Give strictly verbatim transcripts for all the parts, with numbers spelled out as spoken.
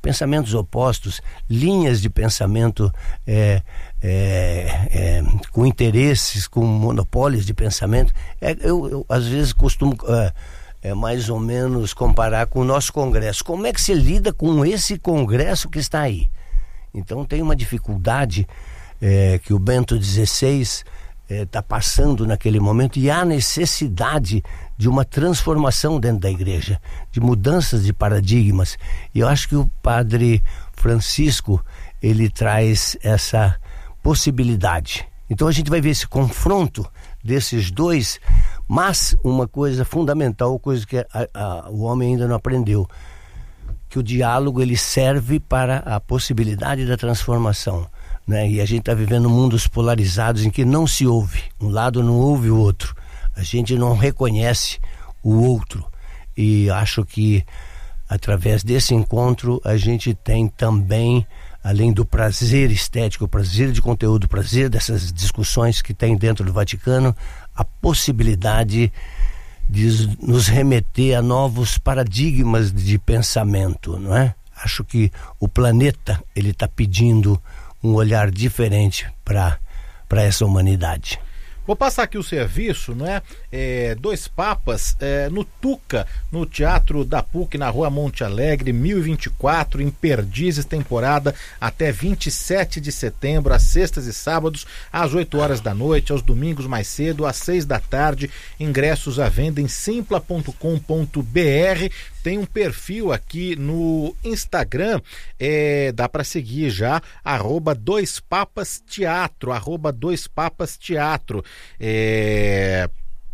pensamentos opostos, linhas de pensamento é, é, é, com interesses, com monopólios de pensamento. É, eu, eu às vezes costumo é, é, mais ou menos comparar com o nosso Congresso. Como é que se lida com esse Congresso que está aí? Então tem uma dificuldade é, que o Bento dezesseis está é, passando naquele momento, e há necessidade de uma transformação dentro da igreja, de mudanças de paradigmas. E eu acho que o Padre Francisco, ele traz essa possibilidade. Então a gente vai ver esse confronto desses dois, mas uma coisa fundamental, coisa que a, a, o homem ainda não aprendeu, que o diálogo ele serve para a possibilidade da transformação, né? E a gente está vivendo mundos polarizados em que não se ouve, um lado não ouve o outro, a gente não reconhece o outro, e acho que através desse encontro a gente tem também, além do prazer estético, o prazer de conteúdo, o prazer dessas discussões que tem dentro do Vaticano, a possibilidade de nos remeter a novos paradigmas de pensamento, não é? Acho que o planeta ele está pedindo um olhar diferente para para essa humanidade. Vou passar aqui o serviço, né? É, dois Papas é, no Tuca, no Teatro da P U C, na Rua Monte Alegre, mil e vinte e quatro, em Perdizes, temporada até vinte e sete de setembro, às sextas e sábados, às oito horas da noite, aos domingos mais cedo, às seis da tarde. Ingressos à venda em simpla ponto com ponto br. Tem um perfil aqui no Instagram, é, dá para seguir já, arroba dois papas teatro, arroba dois papas teatro. É...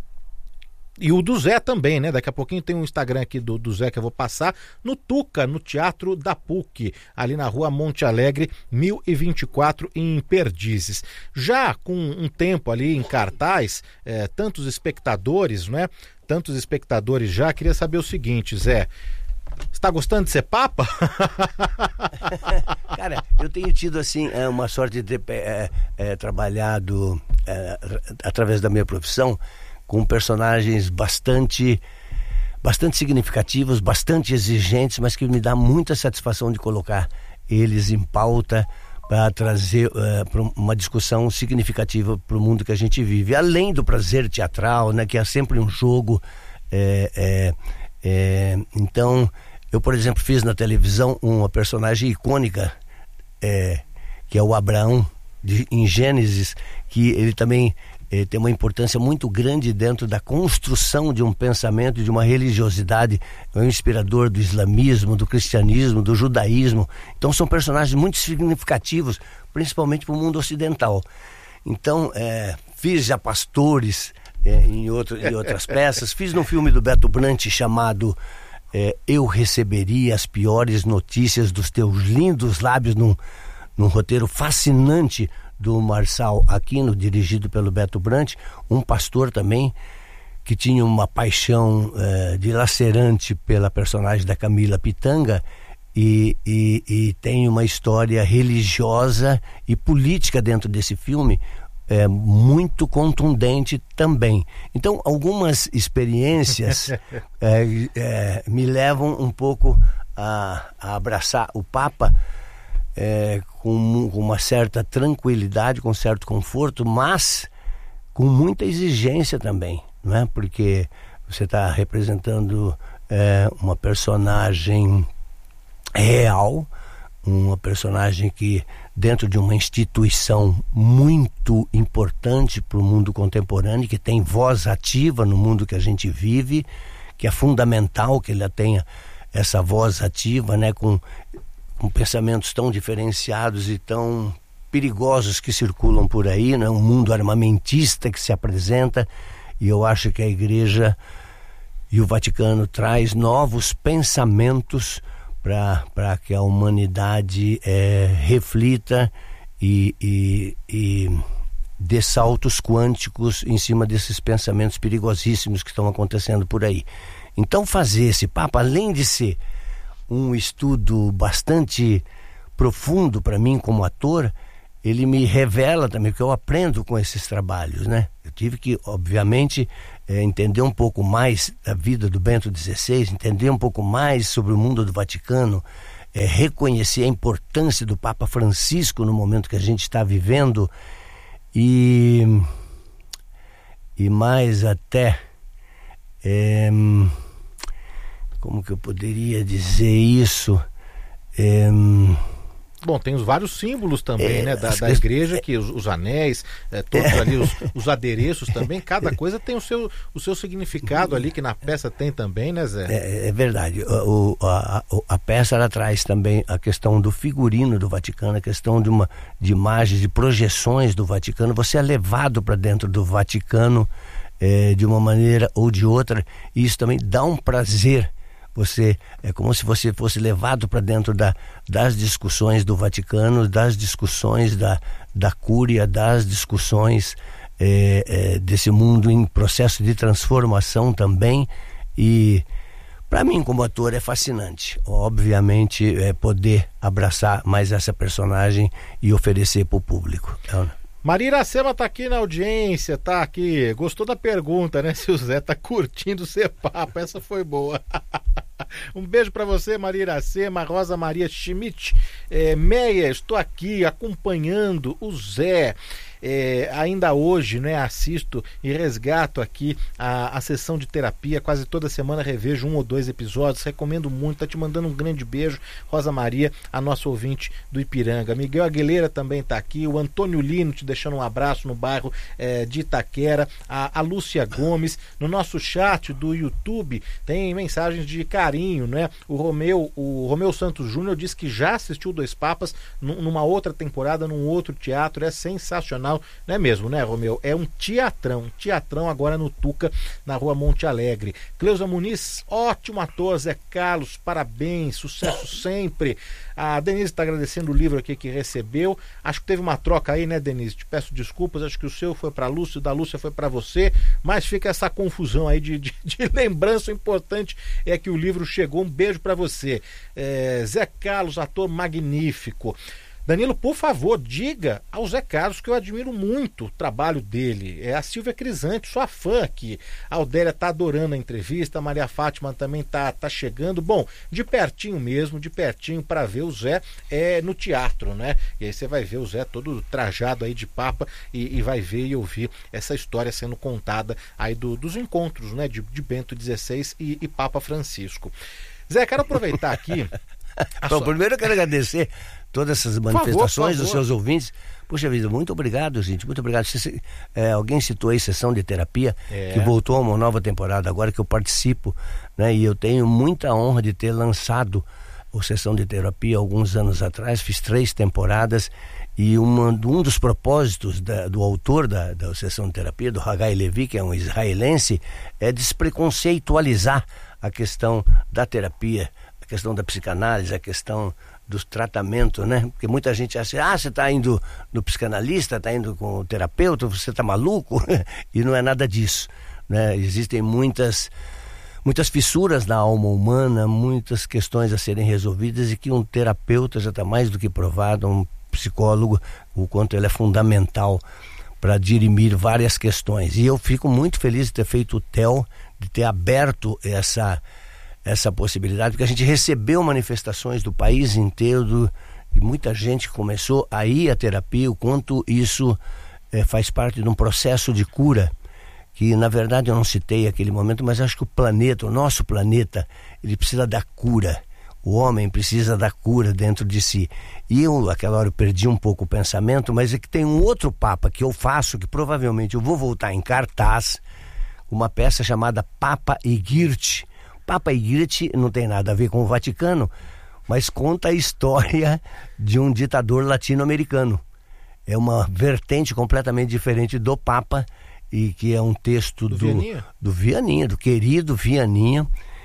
E o do Zé também, né? Daqui a pouquinho tem um Instagram aqui do, do Zé que eu vou passar, no Tuca, no Teatro da P U C, ali na Rua Monte Alegre, mil e vinte e quatro, em Perdizes. Já com um tempo ali em cartaz, é, tantos espectadores, né? Tantos espectadores já, queria saber o seguinte, Zé, você está gostando de ser Papa? Cara, eu tenho tido assim uma sorte de ter é, é, trabalhado é, através da minha profissão com personagens bastante, bastante significativos, bastante exigentes, mas que me dá muita satisfação de colocar eles em pauta para trazer uh, uma discussão significativa para o mundo que a gente vive. Além do prazer teatral, né, que é sempre um jogo. É, é, é, então, eu, por exemplo, fiz na televisão uma personagem icônica, é, que é o Abraão, de, em Gênesis, que ele também é, tem uma importância muito grande dentro da construção de um pensamento, de uma religiosidade. É um inspirador do islamismo, do cristianismo, do judaísmo. Então são personagens muito significativos, principalmente para o mundo ocidental. Então, é, fiz já pastores é, em, outro, em outras peças. Fiz num filme do Beto Brant chamado é, Eu Receberia as Piores Notícias dos Teus Lindos Lábios, num, num roteiro fascinante do Marçal Aquino, dirigido pelo Beto Brant, um pastor também que tinha uma paixão eh, dilacerante pela personagem da Camila Pitanga, e, e, e tem uma história religiosa e política dentro desse filme é, muito contundente também. Então, algumas experiências é, é, me levam um pouco a, a abraçar o Papa É, com, com uma certa tranquilidade, com certo conforto, mas com muita exigência também, não é? Porque você está representando é, uma personagem real, uma personagem que dentro de uma instituição muito importante para o mundo contemporâneo, que tem voz ativa no mundo que a gente vive, que é fundamental que ela tenha essa voz ativa, né? Com com pensamentos tão diferenciados e tão perigosos que circulam por aí, né? Um mundo armamentista que se apresenta, e eu acho que a Igreja e o Vaticano traz novos pensamentos para que a humanidade é, reflita e, e, e dê saltos quânticos em cima desses pensamentos perigosíssimos que estão acontecendo por aí. Então, fazer esse Papa, além de ser um estudo bastante profundo para mim como ator, ele me revela também, porque eu aprendo com esses trabalhos, né? Eu tive que, obviamente, é, entender um pouco mais da vida do Bento dezesseis, entender um pouco mais sobre o mundo do Vaticano, é, reconhecer a importância do Papa Francisco no momento que a gente está vivendo e, e mais até, é, como que eu poderia dizer isso? É, Bom, tem os vários símbolos também, é, né, da, da igreja, que os, os anéis, é, todos é. ali, os, os adereços também, cada coisa tem o seu, o seu significado ali, que na peça tem também, né, Zé? É, é verdade, o, a, a peça ela traz também a questão do figurino do Vaticano, a questão de, uma, de imagens, de projeções do Vaticano, você é levado para dentro do Vaticano é, de uma maneira ou de outra, e isso também dá um prazer. Você, é como se você fosse levado para dentro da, das discussões do Vaticano, das discussões da, da Cúria, das discussões é, é, desse mundo em processo de transformação também. E para mim, como ator, é fascinante. Obviamente, é poder abraçar mais essa personagem e oferecer para o público. Maria Iracema tá aqui na audiência, tá aqui. Gostou da pergunta, né? Se o Zé tá curtindo ser papa, essa foi boa. Um beijo para você, Maria Iracema. Rosa Maria Schmidt. É, Meia, estou aqui acompanhando o Zé. É, ainda hoje, né, assisto e resgato aqui a, a sessão de terapia, quase toda semana revejo um ou dois episódios, recomendo muito, tá te mandando um grande beijo, Rosa Maria, a nossa ouvinte do Ipiranga. Miguel Aguilera também tá aqui, o Antônio Lino te deixando um abraço no bairro é, de Itaquera, a, a Lúcia Gomes, no nosso chat do YouTube tem mensagens de carinho, né? O Romeu, o Romeu Santos Júnior disse que já assistiu Dois Papas numa outra temporada, num outro teatro, é sensacional. Não é mesmo, né, Romeu? É um teatrão, teatrão agora no Tuca, na rua Monte Alegre. Cleusa Muniz, ótimo ator. Zé Carlos, parabéns, sucesso sempre. A Denise está agradecendo o livro aqui que recebeu. Acho que teve uma troca aí, né, Denise? Te peço desculpas, acho que o seu foi para a Lúcia, o da Lúcia foi para você, mas fica essa confusão aí de, de, de lembrança. O importante é que o livro chegou. Um beijo para você. É, Zé Carlos, ator magnífico. Danilo, por favor, diga ao Zé Carlos que eu admiro muito o trabalho dele. É a Silvia Crisante, sua fã aqui. A Aldélia tá adorando a entrevista, a Maria Fátima também tá, tá chegando. Bom, de pertinho mesmo, de pertinho para ver o Zé é, no teatro, né? E aí você vai ver o Zé todo trajado aí de papa e, e vai ver e ouvir essa história sendo contada aí do, dos encontros, né? De, de Bento dezesseis e, e Papa Francisco. Zé, quero aproveitar aqui... Bom, sua... primeiro eu quero agradecer todas essas manifestações dos seus ouvintes. Puxa vida, muito obrigado, gente, muito obrigado. Você, é, alguém citou aí sessão de terapia, é. que voltou a uma nova temporada agora que eu participo, né? E eu tenho muita honra de ter lançado o Sessão de Terapia alguns anos atrás, fiz três temporadas e uma, um dos propósitos da, do autor da, da Sessão de Terapia, do Haggai Levi, que é um israelense, é despreconceitualizar a questão da terapia, a questão da psicanálise, a questão do tratamento, né? Porque muita gente acha, ah, você está indo no psicanalista, está indo com o terapeuta, você está maluco? E não é nada disso, né? Existem muitas, muitas fissuras na alma humana, muitas questões a serem resolvidas e que um terapeuta já está mais do que provado, um psicólogo, o quanto ele é fundamental para dirimir várias questões. E eu fico muito feliz de ter feito o T E L, de ter aberto essa... essa possibilidade, porque a gente recebeu manifestações do país inteiro, do, de muita gente que começou a ir à terapia, o quanto isso é, faz parte de um processo de cura, que na verdade eu não citei aquele momento, mas acho que o planeta, o nosso planeta, ele precisa da cura, o homem precisa da cura dentro de si. E eu, aquela hora eu perdi um pouco o pensamento, mas é que tem um outro Papa que eu faço, que provavelmente eu vou voltar em cartaz, uma peça chamada Papa Egírt. Papa Egírt não tem nada a ver com o Vaticano, mas conta a história de um ditador latino-americano. É uma vertente completamente diferente do Papa, e que é um texto do, do, Vianinha? do Vianinha, do querido Vianinha,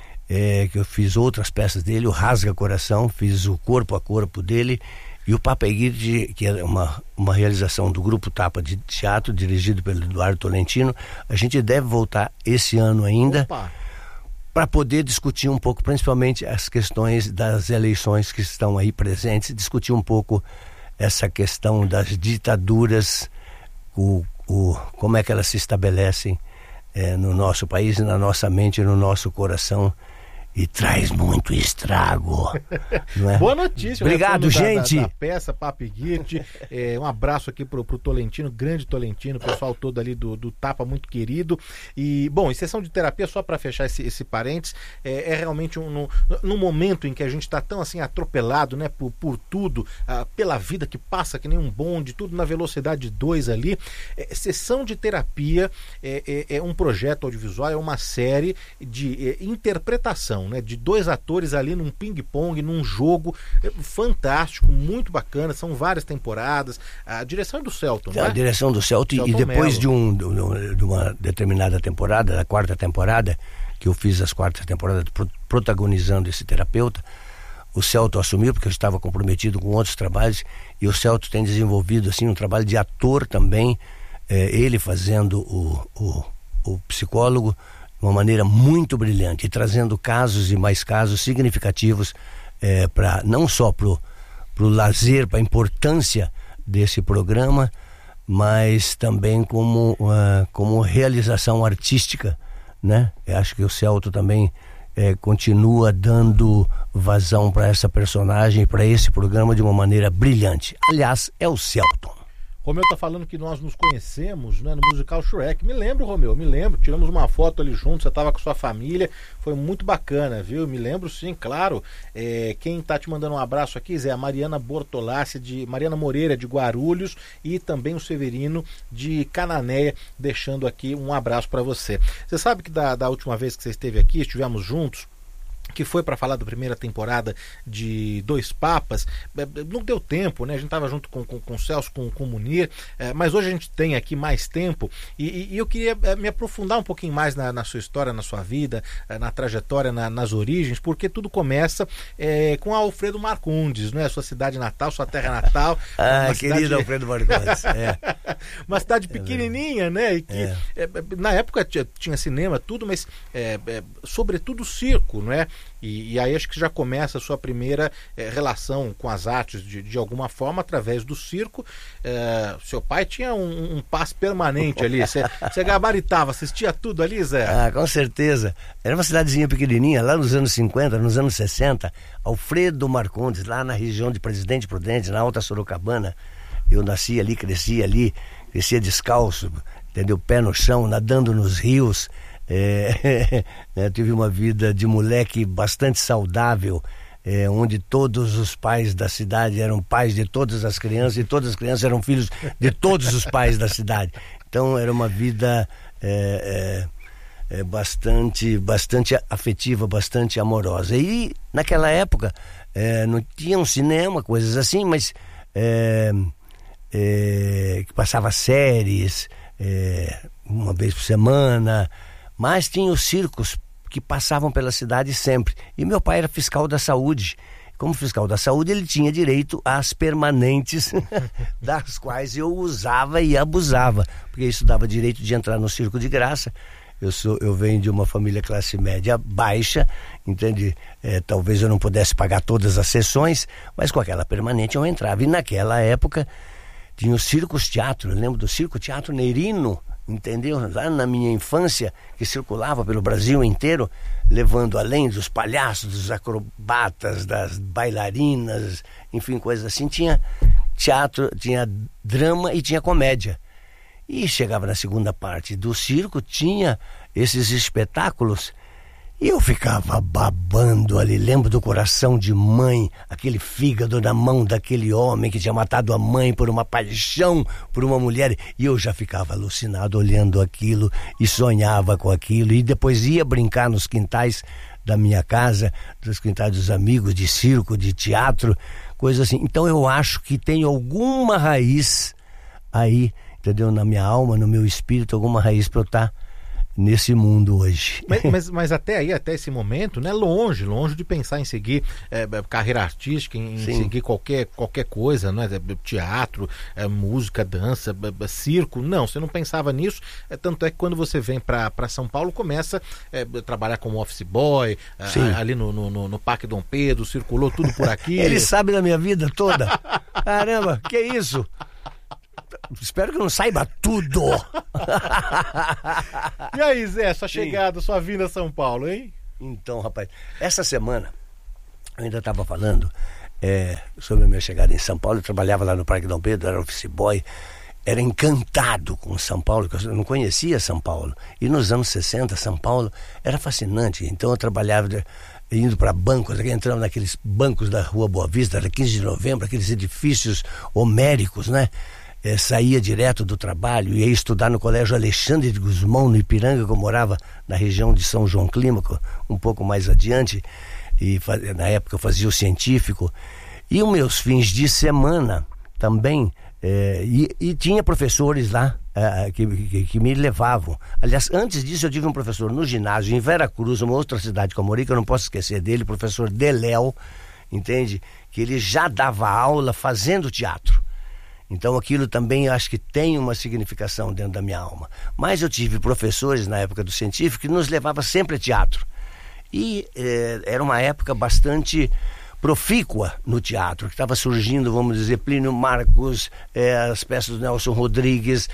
é, que eu fiz outras peças dele, o Rasga Coração, fiz o Corpo a Corpo dele, e o Papa Egírt, que é uma, uma realização do Grupo Tapa de Teatro, dirigido pelo Eduardo Tolentino. A gente deve voltar esse ano ainda, para poder discutir um pouco, principalmente as questões das eleições que estão aí presentes, discutir um pouco essa questão das ditaduras, o, o, como é que elas se estabelecem é, no nosso país, na nossa mente, no nosso coração, e traz muito estrago. Não é? Boa notícia. Obrigado, gente. Da, da, da peça Papo e Guite. É, um abraço aqui pro, pro Tolentino, grande Tolentino, o pessoal todo ali do, do Tapa, muito querido. E, bom, em sessão de terapia, só para fechar esse, esse parênteses, é, é realmente um, no, no momento em que a gente está tão assim atropelado, né, por, por tudo, ah, pela vida que passa que nem um bonde, tudo na velocidade dois ali. É, sessão de terapia é, é, é um projeto audiovisual, é uma série de é, interpretação, né, de dois atores ali num ping-pong, num jogo é, fantástico, muito bacana, são várias temporadas, a direção é do Celton, né? A direção do Celton, Celton e depois de, um, de uma determinada temporada, da quarta temporada, que eu fiz as quartas temporadas protagonizando esse terapeuta, o Celton assumiu, porque eu estava comprometido com outros trabalhos, e o Celton tem desenvolvido assim um trabalho de ator também, é, ele fazendo o, o, o psicólogo de uma maneira muito brilhante, e trazendo casos e mais casos significativos, é, para não só para o lazer, para a importância desse programa, mas também como, uh, como realização artística, né? Eu acho que o Celton também é, continua dando vazão para essa personagem, para esse programa de uma maneira brilhante. Aliás, é o Celton. Romeu tá falando que nós nos conhecemos, né, no musical Shrek. Me lembro, Romeu, me lembro. Tiramos uma foto ali juntos, você tava com sua família. Foi muito bacana, viu? Me lembro sim, claro. É, quem tá te mandando um abraço aqui, Zé, a Mariana Bortolassi, de Mariana Moreira, de Guarulhos, e também o Severino, de Cananéia, deixando aqui um abraço para você. Você sabe que da, da última vez que você esteve aqui, estivemos juntos, que foi para falar da primeira temporada de Dois Papas, não deu tempo, né? A gente estava junto com, com, com o Celso, com, com o Munir, é, mas hoje a gente tem aqui mais tempo e, e eu queria é, me aprofundar um pouquinho mais na, na sua história, na sua vida, é, na trajetória, na, nas origens, porque tudo começa é, com Alfredo Marcondes, né? Sua cidade natal, sua terra natal. Ah, querido cidade... Alfredo Marcondes. É. Uma cidade pequenininha, né? E que É. É, na época tinha, tinha cinema, tudo, mas é, é, sobretudo circo, não é? E, e aí acho que já começa a sua primeira é, relação com as artes de, de alguma forma através do circo. É, seu pai tinha um, um passe permanente ali, você gabaritava, assistia tudo ali, Zé? Ah, com certeza. Era uma cidadezinha pequenininha, lá nos anos cinquenta, nos anos sessenta, Alfredo Marcondes, lá na região de Presidente Prudente, na Alta Sorocabana. Eu nasci ali, cresci ali, crescia descalço, entendeu? Pé no chão, nadando nos rios. É, é, tive uma vida de moleque bastante saudável, é, onde todos os pais da cidade eram pais de todas as crianças e todas as crianças eram filhos de todos os pais da cidade. Então era uma vida é, é, é, bastante, bastante afetiva, bastante amorosa. E naquela época é, não tinha um cinema, coisas assim, mas é, é, que passava séries é, uma vez por semana. Mas tinha os circos que passavam pela cidade sempre. E meu pai era fiscal da saúde. Como fiscal da saúde, ele tinha direito às permanentes, das quais eu usava e abusava. Porque isso dava direito de entrar no circo de graça. Eu, sou, eu venho de uma família classe média baixa, entende? É, talvez eu não pudesse pagar todas as sessões, mas com aquela permanente eu entrava. E naquela época tinha os circos teatro. Eu lembro do Circo Teatro Neirino, entendeu? Lá na minha infância, que circulava pelo Brasil inteiro, levando além dos palhaços, dos acrobatas, das bailarinas, enfim, coisas assim, tinha teatro, tinha drama e tinha comédia. E chegava na segunda parte do circo, tinha esses espetáculos, e eu ficava babando ali, lembro do Coração de Mãe, aquele fígado na mão daquele homem que tinha matado a mãe por uma paixão por uma mulher, e eu já ficava alucinado olhando aquilo e sonhava com aquilo, e depois ia brincar nos quintais da minha casa, dos quintais dos amigos, de circo, de teatro, coisa assim. Então eu acho que tem alguma raiz aí, entendeu? Na minha alma, no meu espírito, alguma raiz para eu estar nesse mundo hoje. Mas, mas, mas até aí, até esse momento, né, longe, longe de pensar em seguir é, carreira artística, em Sim. seguir qualquer, qualquer coisa, né, teatro, é, música, dança, é, circo, não, você não pensava nisso, é, tanto é que quando você vem para São Paulo, começa a é, trabalhar como office boy, a, ali no, no, no Parque Dom Pedro, circulou tudo por aqui. Ele sabe da minha vida toda. Caramba, que isso? Espero que não saiba tudo. E aí, Zé, sua chegada, sua vinda a São Paulo, hein? Então, rapaz, essa semana eu ainda estava falando é, sobre a minha chegada em São Paulo. Eu trabalhava lá no Parque Dom Pedro, era office boy, era encantado com São Paulo, que eu não conhecia São Paulo. E nos anos sessenta, São Paulo era fascinante. Então eu trabalhava de, indo para bancos, entrando naqueles bancos da Rua Boa Vista, da quinze de novembro, aqueles edifícios homéricos, né? É, saía direto do trabalho, ia estudar no Colégio Alexandre de Gusmão, no Ipiranga, que eu morava na região de São João Clímaco, um pouco mais adiante, e na época eu fazia o científico. E os meus fins de semana também, é, e, e tinha professores lá é, que, que, que me levavam. Aliás, antes disso eu tive um professor no ginásio, em Veracruz, uma outra cidade que eu morei, que eu não posso esquecer dele, o professor Deléo, entende? Que ele já dava aula fazendo teatro. Então aquilo também acho que tem uma significação dentro da minha alma. Mas eu tive professores na época do científico que nos levavam sempre a teatro. E eh, era uma época bastante profícua no teatro, que estava surgindo, vamos dizer, Plínio Marcos, eh, as peças do Nelson Rodrigues,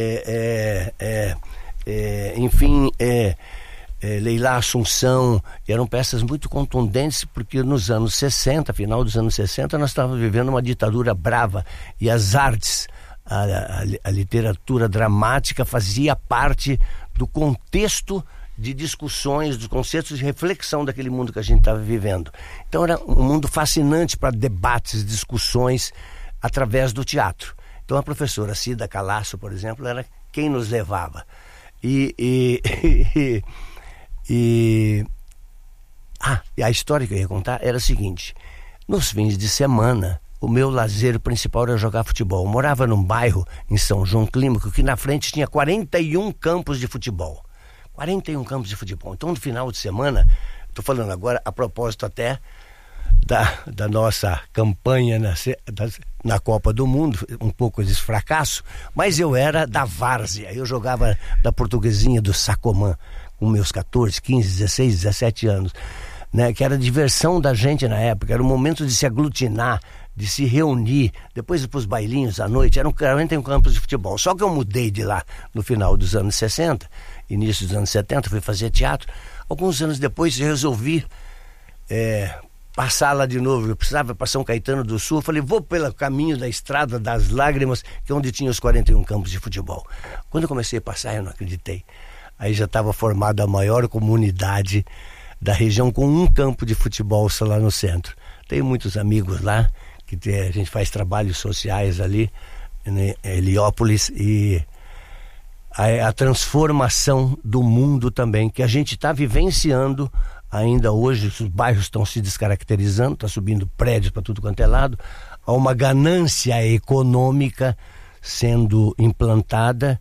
eh, eh, eh, eh, enfim... Eh, É, Leila Assunção, eram peças muito contundentes, porque nos anos sessenta, final dos anos sessenta, nós estávamos vivendo uma ditadura brava, e as artes, a, a, a literatura dramática fazia parte do contexto de discussões, dos conceitos de reflexão daquele mundo que a gente estava vivendo. Então era um mundo fascinante para debates, discussões através do teatro. Então a professora Cida Calasso, por exemplo, era quem nos levava. E... e, e E... Ah, e a história que eu ia contar era a seguinte: nos fins de semana, o meu lazer principal era jogar futebol. Eu morava num bairro em São João Clímaco que na frente tinha quarenta e um campos de futebol. quarenta e um campos de futebol. Então, no final de semana, estou falando agora a propósito até da, da nossa campanha na, da, na Copa do Mundo, um pouco de fracasso, mas eu era da várzea. Eu jogava da Portuguesinha do Sacomã, com meus catorze, quinze, dezesseis, dezessete anos, né? Que era a diversão da gente na época, era o momento de se aglutinar, de se reunir, depois ir para os bailinhos à noite. Eram quarenta e um campos de futebol. Só que eu mudei de lá no final dos anos sessenta, início dos anos setenta, fui fazer teatro. Alguns anos depois eu resolvi é, passar lá de novo. Eu precisava para São Caetano do Sul. Eu falei, vou pelo caminho da Estrada das Lágrimas, que é onde tinha os quarenta e um campos de futebol. Quando eu comecei a passar, eu não acreditei. Aí já estava formada a maior comunidade da região, com um campo de futebol só lá no centro. Tenho muitos amigos lá, que tem, a gente faz trabalhos sociais ali, em Heliópolis, e a, a transformação do mundo também, que a gente está vivenciando ainda hoje. Os bairros estão se descaracterizando, está subindo prédios para tudo quanto é lado, há uma ganância econômica sendo implantada,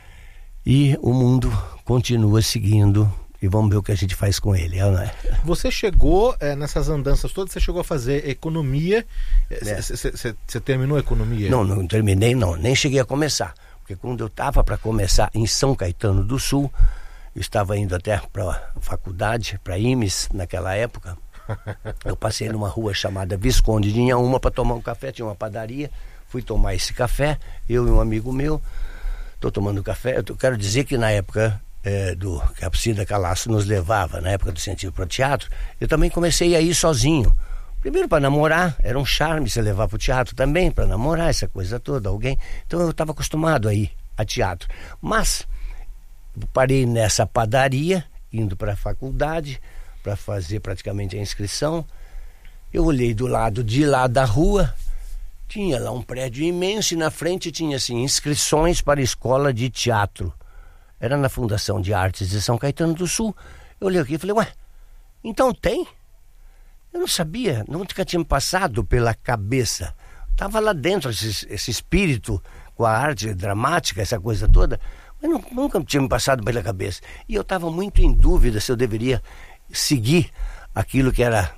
e o mundo continua seguindo, e vamos ver o que a gente faz com ele, não é? Você chegou, é, nessas andanças todas, você chegou a fazer economia. Você é. terminou a economia? Não, não terminei não, nem cheguei a começar. Porque quando eu estava para começar em São Caetano do Sul, eu estava indo até para a faculdade, para I M E S naquela época, eu passei numa rua chamada Visconde de Inhaúma para tomar um café, tinha uma padaria, fui tomar esse café, eu e um amigo meu. Estou tomando café. Eu quero dizer que na época é, do que a Cida Calasso nos levava, na época do científico para o teatro, eu também comecei a ir sozinho. Primeiro para namorar, era um charme você levar para o teatro também, para namorar, essa coisa toda, alguém. Então eu estava acostumado a ir a teatro. Mas parei nessa padaria, indo para a faculdade, para fazer praticamente a inscrição. Eu olhei do lado de lá da rua, tinha lá um prédio imenso e na frente tinha assim, inscrições para a escola de teatro. Era na Fundação de Artes de São Caetano do Sul. Eu olhei aqui e falei, ué, então tem? Eu não sabia, nunca tinha me passado pela cabeça. Estava lá dentro esse, esse espírito com a arte dramática, essa coisa toda, mas não, nunca tinha me passado pela cabeça. E eu estava muito em dúvida se eu deveria seguir aquilo que era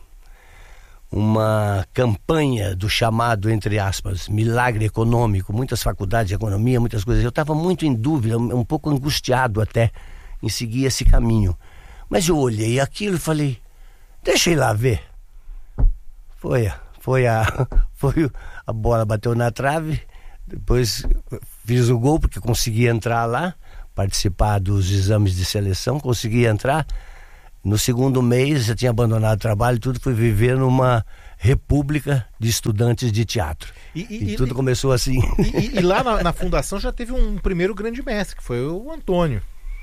uma campanha do chamado, entre aspas, milagre econômico, muitas faculdades de economia, muitas coisas. Eu estava muito em dúvida, um pouco angustiado até em seguir esse caminho. Mas eu olhei aquilo e falei, deixa eu ir lá ver. Foi, foi, a, foi a bola bateu na trave, depois fiz o gol porque consegui entrar lá, participar dos exames de seleção, consegui entrar. No segundo mês, já tinha abandonado o trabalho e tudo, fui viver numa república de estudantes de teatro. E, e, e tudo e, começou assim. E, e lá na, na fundação já teve um primeiro grande mestre, que foi o Antônio.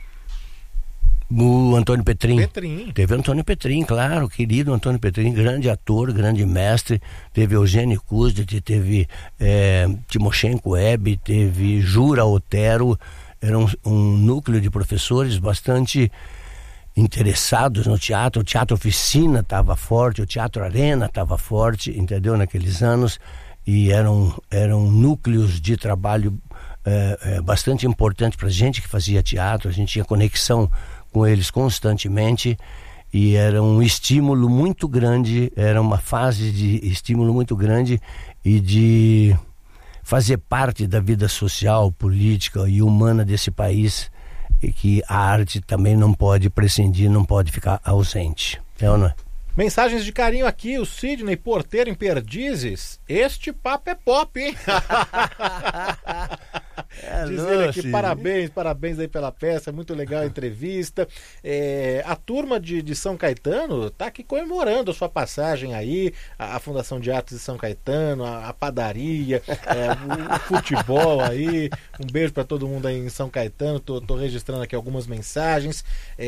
O Antônio Petrin. Petrin. Teve o Antônio Petrin, claro, querido Antônio Petrin, grande ator, grande mestre. Teve Eugênio Kuzdet, teve é, Timoshenko Web, teve Jura Otero. Era um, um núcleo de professores bastante interessados no teatro. O Teatro Oficina estava forte, o Teatro Arena estava forte, entendeu, naqueles anos. E eram, eram núcleos de trabalho é, é, bastante importantes para a gente que fazia teatro. A gente tinha conexão com eles constantemente e era um estímulo muito grande, era uma fase de estímulo muito grande e de fazer parte da vida social, política e humana desse país, e que a arte também não pode prescindir, não pode ficar ausente. É ou não é? Mensagens de carinho aqui, o Sidney Porteiro em Perdizes. Este papo é pop, hein? É, diz ele aqui, parabéns, parabéns aí pela peça, muito legal a entrevista. É, a turma de, de São Caetano tá aqui comemorando a sua passagem aí, a, a Fundação de Artes de São Caetano, a, a padaria, é, o, o futebol aí. Um beijo para todo mundo aí em São Caetano, tô, tô registrando aqui algumas mensagens.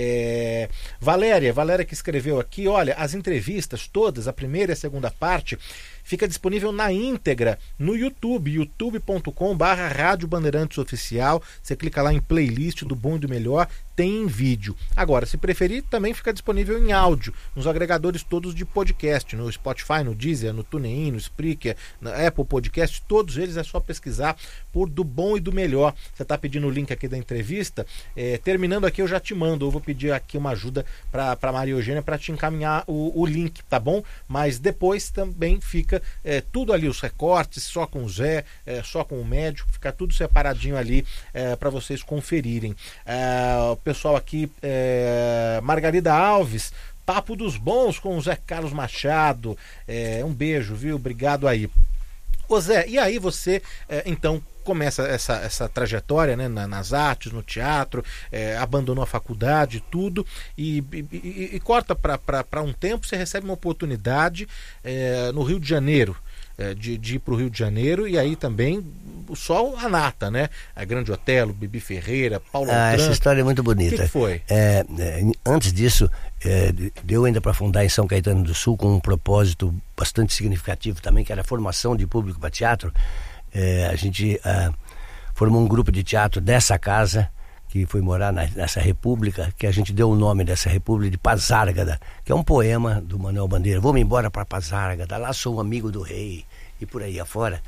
É, Valéria, Valéria que escreveu aqui, olha, as entrevistas todas, a primeira e a segunda parte, fica disponível na íntegra no YouTube, youtube ponto com barra Rádio Bandeirantes Oficial. Você clica lá em playlist do Bom e do Melhor, tem em vídeo. Agora, se preferir, também fica disponível em áudio, nos agregadores todos de podcast, no Spotify, no Deezer, no TuneIn, no Spreaker, na Apple Podcast, todos eles é só pesquisar por Do Bom e do Melhor. Você está pedindo o link aqui da entrevista, é, terminando aqui eu já te mando, eu vou pedir aqui uma ajuda para a Maria Eugênia para te encaminhar o, o link, tá bom? Mas depois também fica É, tudo ali, os recortes, só com o Zé, é, só com o médico, fica tudo separadinho ali é, para vocês conferirem. É, o pessoal aqui, é, Margarida Alves, Papo dos Bons com o Zé Carlos Machado, é, um beijo, viu? Obrigado aí. Ô Zé, e aí você, é, então, começa essa, essa trajetória, né, nas artes, no teatro, é, abandonou a faculdade, tudo, e, e, e corta para um tempo, você recebe uma oportunidade é, no Rio de Janeiro, é, de, de ir para o Rio de Janeiro, e aí também só a nata, né? A Grande Otelo, Bibi Ferreira, Paulo Ah, Altran. Essa história é muito bonita. O que, que foi? É, é, antes disso, é, deu ainda para fundar em São Caetano do Sul com um propósito bastante significativo também, que era a formação de público para teatro. É, a gente ah, formou um grupo de teatro dessa casa, que foi morar na, nessa república, que a gente deu o nome dessa república de Pazárgada, que é um poema do Manuel Bandeira. Vou-me embora para Pazárgada, lá sou um amigo do rei, e por aí afora.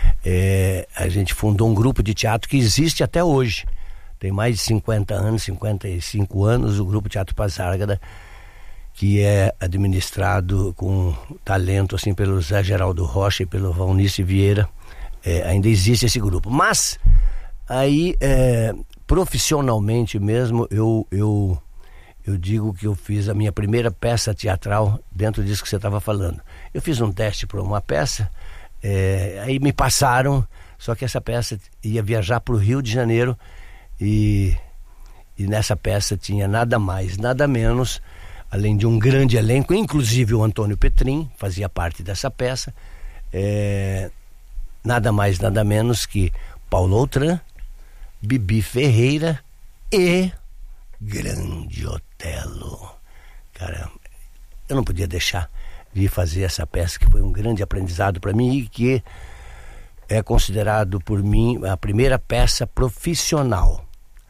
É, a gente fundou um grupo de teatro que existe até hoje. Tem mais de cinquenta anos, cinquenta e cinco anos, o Grupo Teatro Pazárgada, que é administrado com talento assim pelo Zé Geraldo Rocha e pelo Valnice Vieira. É, ainda existe esse grupo, mas aí é, profissionalmente mesmo eu, eu, eu digo que eu fiz a minha primeira peça teatral dentro disso que você estava falando. Eu fiz um teste para uma peça, é, aí me passaram, só que essa peça ia viajar para o Rio de Janeiro e, e nessa peça tinha nada mais, nada menos, além de um grande elenco, inclusive o Antônio Petrin fazia parte dessa peça, é, nada mais, nada menos que Paulo Altran, Bibi Ferreira e Grande Otelo. Cara, eu não podia deixar de fazer essa peça, que foi um grande aprendizado para mim e que é considerado por mim a primeira peça profissional.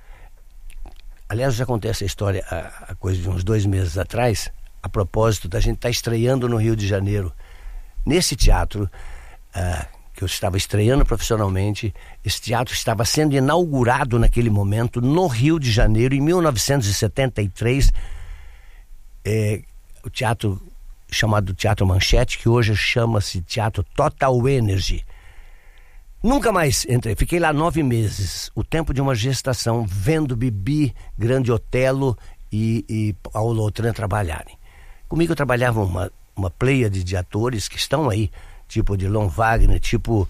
Aliás, já contei essa história há coisa de uns dois meses atrás, a propósito da gente estar tá estreando no Rio de Janeiro. Nesse teatro, ah, que eu estava estreando profissionalmente, esse teatro estava sendo inaugurado naquele momento no Rio de Janeiro, em mil novecentos e setenta e três, é, o teatro chamado Teatro Manchete, que hoje chama-se Teatro Total Energy. Nunca mais entrei, fiquei lá nove meses, o tempo de uma gestação, vendo Bibi, Grande Otelo e, e Paulo Altran trabalharem. Comigo trabalhava uma, uma pleiade de atores que estão aí, tipo Odilon Wagner, tipo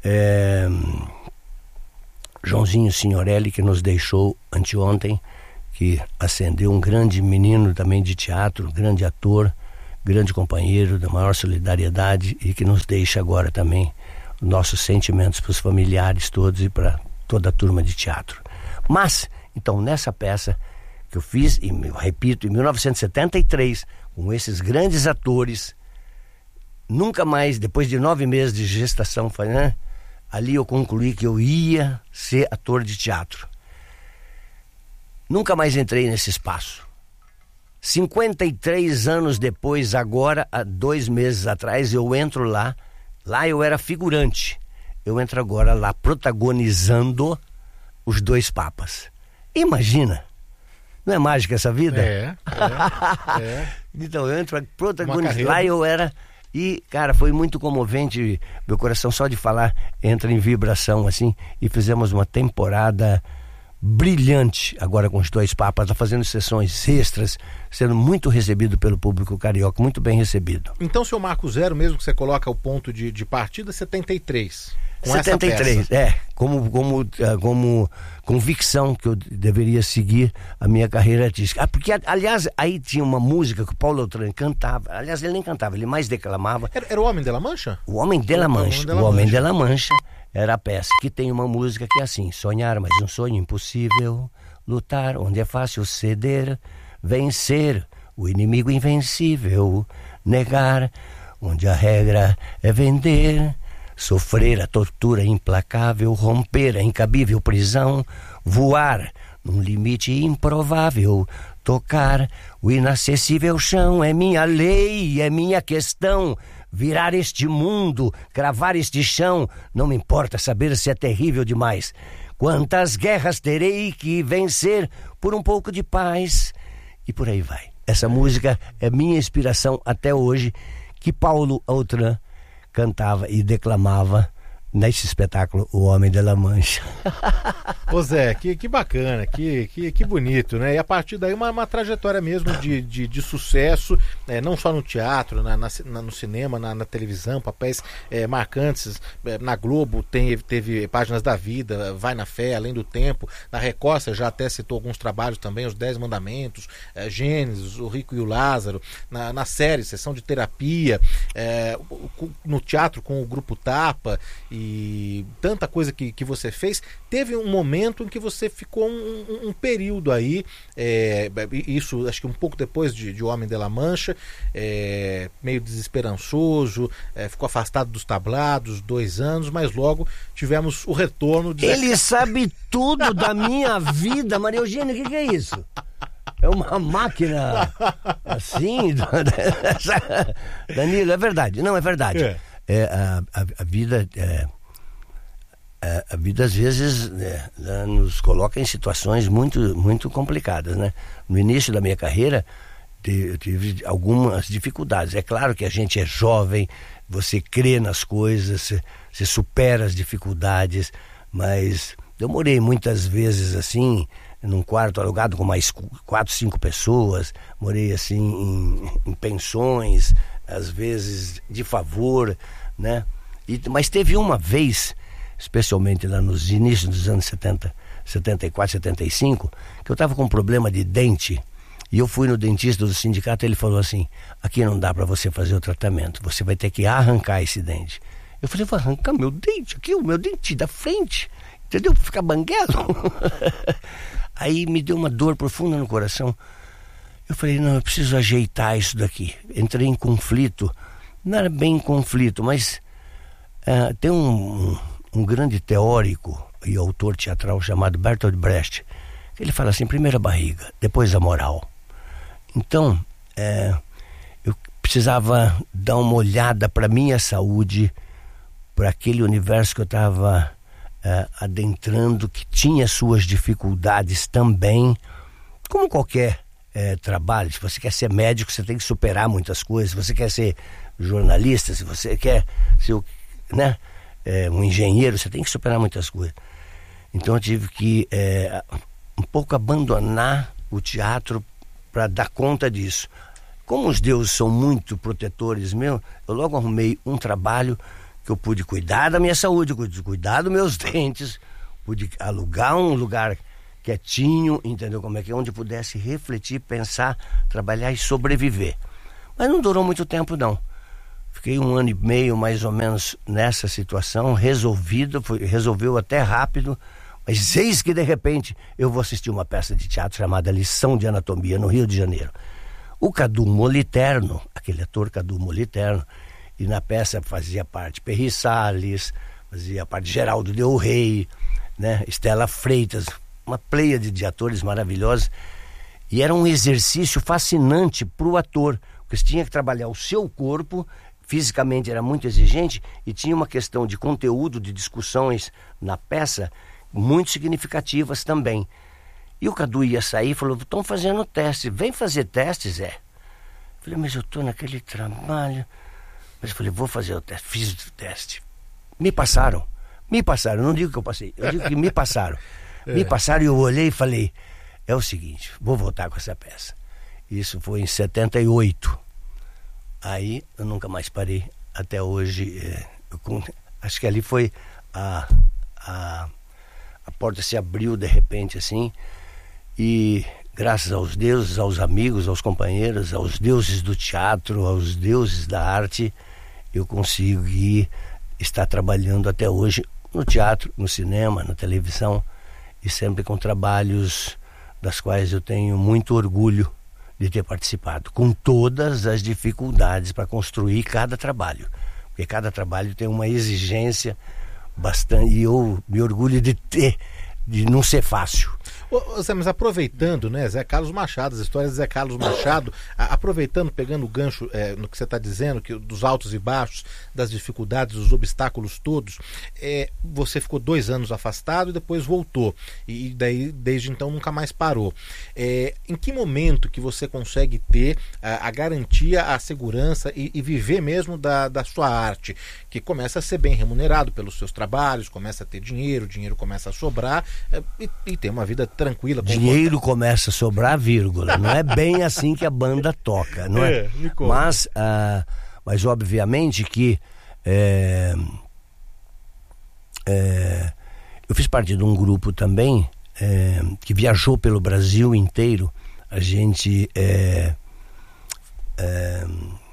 é, Joãozinho Signorelli, que nos deixou anteontem, que ascendeu, um grande menino também de teatro, grande ator, grande companheiro, da maior solidariedade, e que nos deixa agora também nossos sentimentos para os familiares todos e para toda a turma de teatro. Mas, então, nessa peça que eu fiz, e eu repito, em mil novecentos e setenta e três, com esses grandes atores, nunca mais, depois de nove meses de gestação, né, ali eu concluí que eu ia ser ator de teatro. Nunca mais entrei nesse espaço. cinquenta e três anos depois, agora, há dois meses atrás, eu entro lá. Lá eu era figurante. Eu entro agora lá protagonizando os dois papas. Imagina! Não é mágica essa vida? É, é, é. Então eu entro protagonizando. Lá eu era... E, cara, foi muito comovente. Meu coração só de falar entra em vibração, assim. E fizemos uma temporada brilhante agora com os dois papas, tá fazendo sessões extras, sendo muito recebido pelo público carioca, muito bem recebido. Então, seu marco zero, mesmo que você coloca o ponto de, de partida, setenta e três. Com setenta e três, essa peça. é, como, como, como convicção que eu deveria seguir a minha carreira artística. Ah, porque, aliás, aí tinha uma música que o Paulo Autran cantava, aliás, ele nem cantava, ele mais declamava. Era, era o Homem de la Mancha? O Homem de la Mancha, o Homem de la Mancha era a peça, que tem uma música que é assim: sonhar, mas um sonho impossível, lutar onde é fácil ceder, vencer o inimigo invencível, negar onde a regra é vender, sofrer a tortura implacável, romper a incabível prisão, voar num limite improvável, tocar o inacessível chão, é minha lei, é minha questão, virar este mundo, cravar este chão, não me importa saber se é terrível demais. Quantas guerras terei que vencer por um pouco de paz? E por aí vai. Essa música é minha inspiração até hoje, que Paulo Autran cantava e declamava nesse espetáculo O Homem de la Mancha. Ô Zé, que, que bacana, que, que, que bonito, né? E a partir daí uma, uma trajetória mesmo de, de, de sucesso, é, não só no teatro, na, na, no cinema, na, na televisão, papéis é, marcantes. É, na Globo tem, teve Páginas da Vida, Vai na Fé, Além do Tempo. Na Record você já até citou alguns trabalhos também, Os Dez Mandamentos, é, Gênesis, O Rico e o Lázaro. Na, na série, Sessão de Terapia, é, no teatro com o Grupo Tapa e E tanta coisa que, que você fez. Teve um momento em que você ficou um, um, um período aí, é, isso acho que um pouco depois de, de O Homem de la Mancha, é, meio desesperançoso, é, ficou afastado dos tablados, dois anos, mas logo tivemos o retorno de... Ele sabe tudo da minha vida, Maria Eugênia, o que, que é isso? É uma máquina assim? Danilo, é verdade, não, é verdade. É. É, a, a, a vida é, a, a vida às vezes é, nos coloca em situações muito, muito complicadas, né? No início da minha carreira eu tive algumas dificuldades. É claro que a gente é jovem, você crê nas coisas, você, você supera as dificuldades, mas eu morei muitas vezes assim num quarto alugado com mais quatro, cinco pessoas, morei assim em, em pensões, às vezes de favor, né? E, mas teve uma vez, especialmente lá nos inícios dos anos setenta, setenta e quatro, setenta e cinco, que eu estava com um problema de dente, e eu fui no dentista do sindicato e ele falou assim: aqui não dá para você fazer o tratamento, você vai ter que arrancar esse dente. Eu falei: vou arrancar meu dente aqui, o meu dente da frente, entendeu? Pra ficar banguelo. Aí me deu uma dor profunda no coração. Eu falei: não, eu preciso ajeitar isso daqui. Entrei em conflito, não era bem conflito, mas uh, tem um, um grande teórico e autor teatral chamado Bertolt Brecht, que ele fala assim: primeiro a barriga, depois a moral. Então, uh, eu precisava dar uma olhada para a minha saúde, para aquele universo que eu estava uh, adentrando, que tinha suas dificuldades também, como qualquer É, trabalho. Se você quer ser médico, você tem que superar muitas coisas. Se você quer ser jornalista, se você quer ser, né, é, um engenheiro, você tem que superar muitas coisas. Então eu tive que é, um pouco abandonar o teatro para dar conta disso. Como os deuses são muito protetores meus, eu logo arrumei um trabalho que eu pude cuidar da minha saúde, pude cuidar dos meus dentes, pude alugar um lugar quietinho, entendeu como é que é? Onde pudesse refletir, pensar, trabalhar e sobreviver. Mas não durou muito tempo, não. Fiquei um ano e meio, mais ou menos, nessa situação, resolvido, foi, resolveu até rápido, mas eis que, de repente, eu vou assistir uma peça de teatro chamada Lição de Anatomia, no Rio de Janeiro. O Cadu Moliterno, aquele ator Cadu Moliterno, e na peça fazia parte Perry Salles, fazia parte Geraldo Del Rey, né? Estela Freitas, uma pleiade de atores maravilhosos, e era um exercício fascinante para o ator, porque você tinha que trabalhar o seu corpo, fisicamente era muito exigente, e tinha uma questão de conteúdo, de discussões na peça, muito significativas também. E o Cadu ia sair e falou, estão fazendo teste, vem fazer teste, Zé. Eu falei, mas eu estou naquele trabalho. Mas eu falei, vou fazer o teste, fiz o teste. Me passaram, me passaram, não digo que eu passei, eu digo que me passaram. É. Me passaram e eu olhei e falei, é o seguinte, vou voltar com essa peça. Isso foi em setenta e oito. Aí eu nunca mais parei, até hoje. É, eu, acho que ali foi a, a, a porta se abriu de repente assim, e graças aos deuses, aos amigos, aos companheiros, aos deuses do teatro, aos deuses da arte, eu consegui estar trabalhando até hoje no teatro, no cinema, na televisão, e sempre com trabalhos das quais eu tenho muito orgulho de ter participado, com todas as dificuldades para construir cada trabalho, porque cada trabalho tem uma exigência bastante, e eu me orgulho de ter, de não ser fácil. Ô, Zé, mas aproveitando, né, Zé Carlos Machado, as histórias de Zé Carlos Machado, a, aproveitando, pegando o gancho é, no que você está dizendo, que, dos altos e baixos, das dificuldades, dos obstáculos todos, é, você ficou dois anos afastado e depois voltou, e, e daí desde então nunca mais parou. É, em que momento que você consegue ter a, a garantia, a segurança e, e viver mesmo da, da sua arte, que começa a ser bem remunerado pelos seus trabalhos, começa a ter dinheiro, o dinheiro começa a sobrar, é, e, e ter uma vida tranquila. Dinheiro começa a sobrar, vírgula. Não é bem assim que a banda toca, não é? é mas, ah, mas obviamente que é, é, eu fiz parte de um grupo também é, que viajou pelo Brasil inteiro. A gente é, é,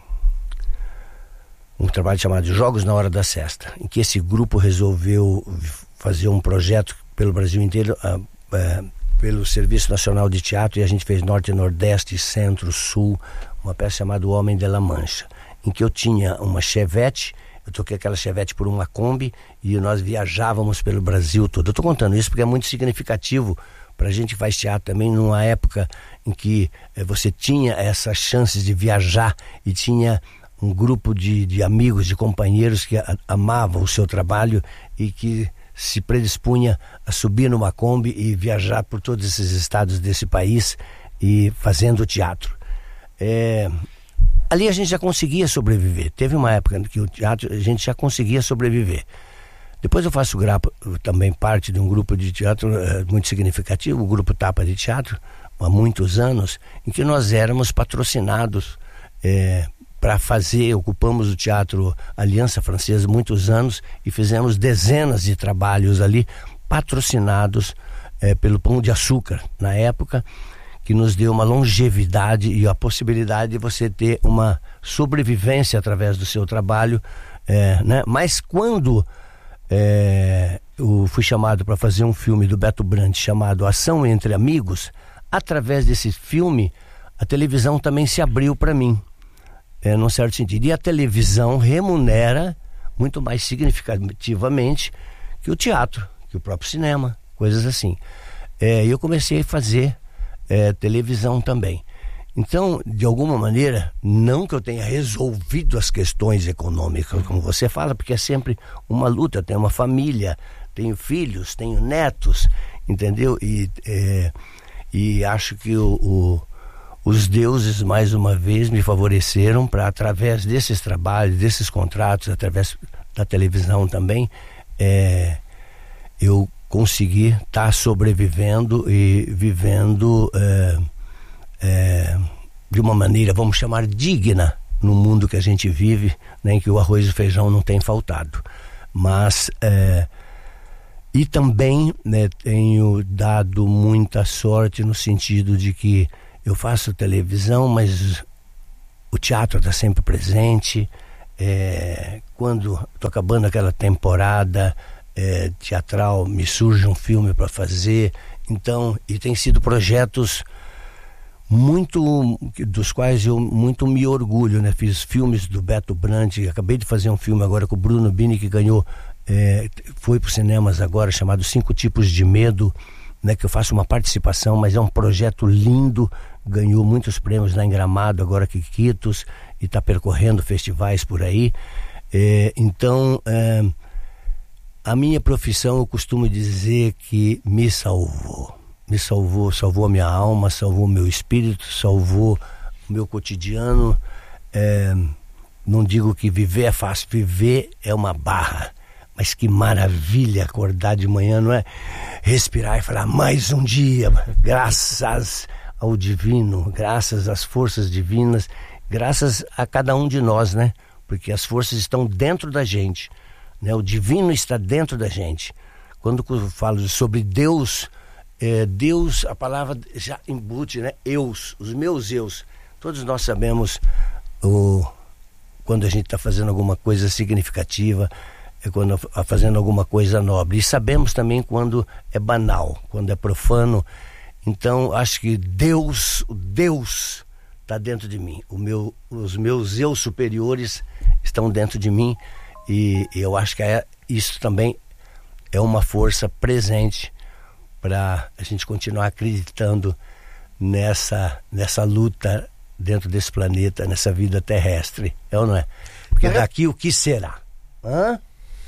um trabalho chamado Jogos na Hora da Sesta, em que esse grupo resolveu fazer um projeto pelo Brasil inteiro, ah, é, pelo Serviço Nacional de Teatro, e a gente fez Norte, Nordeste, Centro, Sul, uma peça chamada O Homem de la Mancha, em que eu tinha uma Chevette, eu toquei aquela Chevette por uma Kombi, e nós viajávamos pelo Brasil todo. Eu estou contando isso porque é muito significativo para a gente que faz teatro também, numa época em que eh, você tinha essas chances de viajar, e tinha um grupo de, de amigos, de companheiros que a, amavam o seu trabalho e que se predispunha a subir numa Kombi e viajar por todos esses estados desse país e fazendo teatro. É, ali a gente já conseguia sobreviver. Teve uma época que o teatro a gente já conseguia sobreviver. Depois eu faço grapa, também parte de um grupo de teatro é, muito significativo, o Grupo Tapa de Teatro, há muitos anos, em que nós éramos patrocinados é, para fazer, ocupamos o Teatro Aliança Francesa muitos anos e fizemos dezenas de trabalhos ali, patrocinados é, pelo Pão de Açúcar, na época, que nos deu uma longevidade e a possibilidade de você ter uma sobrevivência através do seu trabalho, é, né? Mas quando é, eu fui chamado para fazer um filme do Beto Brandt chamado Ação Entre Amigos, através desse filme, a televisão também se abriu para mim. É, num certo sentido, e a televisão remunera muito mais significativamente que o teatro, que o próprio cinema, coisas assim. É, eu comecei a fazer é, televisão também. Então, de alguma maneira, não que eu tenha resolvido as questões econômicas, como você fala, porque é sempre uma luta. Eu tenho uma família, tenho filhos, tenho netos, entendeu? E, é, e acho que o, o os deuses, mais uma vez, me favoreceram para, através desses trabalhos, desses contratos, através da televisão também, é, eu consegui estar tá sobrevivendo e vivendo é, é, de uma maneira, vamos chamar, digna no mundo que a gente vive, né, em que o arroz e o feijão não tem faltado. Mas é, E também, né, tenho dado muita sorte no sentido de que eu faço televisão, mas o teatro está sempre presente. É, quando estou acabando aquela temporada é, teatral, me surge um filme para fazer. Então, e tem sido projetos muito, dos quais eu muito me orgulho, né? Fiz filmes do Beto Brandt, acabei de fazer um filme agora com o Bruno Bini, que ganhou, é, foi para os cinemas agora, chamado Cinco Tipos de Medo, né? Que eu faço uma participação, mas é um projeto lindo, ganhou muitos prêmios lá em Gramado, agora que Quitos, e está percorrendo festivais por aí. É, então, é, a minha profissão, eu costumo dizer que me salvou. Me salvou, salvou a minha alma, salvou o meu espírito, salvou o meu cotidiano. É, não digo que viver é fácil, viver é uma barra. Mas que maravilha acordar de manhã, não é? Respirar e falar, mais um dia, graças ao divino, graças às forças divinas, graças a cada um de nós, né? Porque as forças estão dentro da gente, né? O divino está dentro da gente. Quando eu falo sobre Deus, é, Deus, a palavra já embute, né? Eus, os meus eus. Todos nós sabemos o, quando a gente está fazendo alguma coisa significativa, é quando está fazendo alguma coisa nobre. E sabemos também quando é banal, quando é profano. Então, acho que Deus, o Deus está dentro de mim. O meu, os meus eu superiores estão dentro de mim. E eu acho que é, isso também é uma força presente para a gente continuar acreditando nessa, nessa luta dentro desse planeta, nessa vida terrestre. É ou não é? Porque daqui o que será? Hã?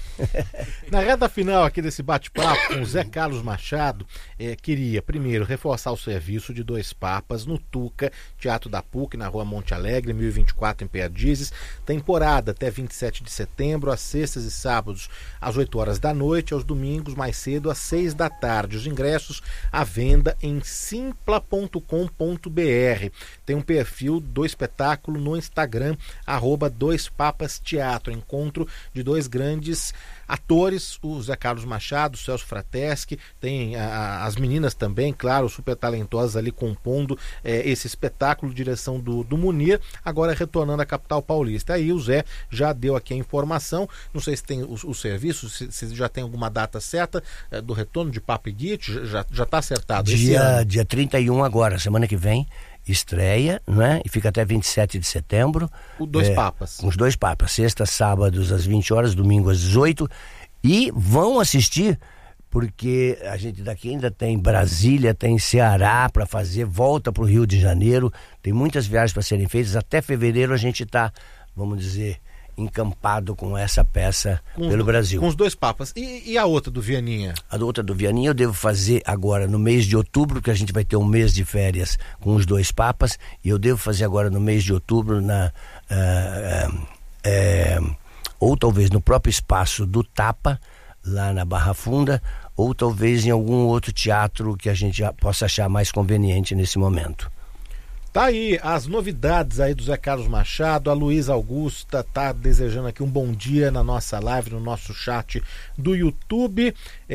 Na reta final aqui desse bate-papo com o Zé Carlos Machado, eh, queria primeiro reforçar o serviço de Dois Papas no Tuca, Teatro da P U C, na Rua Monte Alegre, mil e vinte e quatro, em Perdizes. Temporada até vinte e sete de setembro, às sextas e sábados às oito horas da noite, aos domingos mais cedo às seis da tarde. Os ingressos à venda em simpla ponto com ponto br. Tem um perfil do espetáculo no Instagram, arroba Dois Papas Teatro, encontro de dois grandes atores, o Zé Carlos Machado, o Celso Frateschi, tem a, a, as meninas também, claro, super talentosas ali compondo é, esse espetáculo, direção do, do Munir, agora retornando à capital paulista. Aí o Zé já deu aqui a informação, não sei se tem o, o serviço, se, se já tem alguma data certa é, do retorno de Papo e Guite, já já está acertado? Dia, dia trinta e um agora, semana que vem, estreia, né? E fica até vinte e sete de setembro. O Dois é, Papas. Os Dois Papas, sexta, sábados às vinte horas, domingo às dezoito. E vão assistir, porque a gente daqui ainda tem Brasília, tem Ceará para fazer, volta para o Rio de Janeiro, tem muitas viagens para serem feitas. Até fevereiro a gente está, vamos dizer, encampado com essa peça com pelo os, Brasil. Com os Dois Papas. E, e a outra do Vianinha? A outra do Vianinha eu devo fazer agora no mês de outubro, que a gente vai ter um mês de férias com os Dois Papas, e eu devo fazer agora no mês de outubro na uh, uh, uh, ou talvez no próprio espaço do Tapa, lá na Barra Funda, ou talvez em algum outro teatro que a gente já possa achar mais conveniente nesse momento. Tá aí as novidades aí do Zé Carlos Machado. A Luísa Augusta tá desejando aqui um bom dia na nossa live, no nosso chat do YouTube.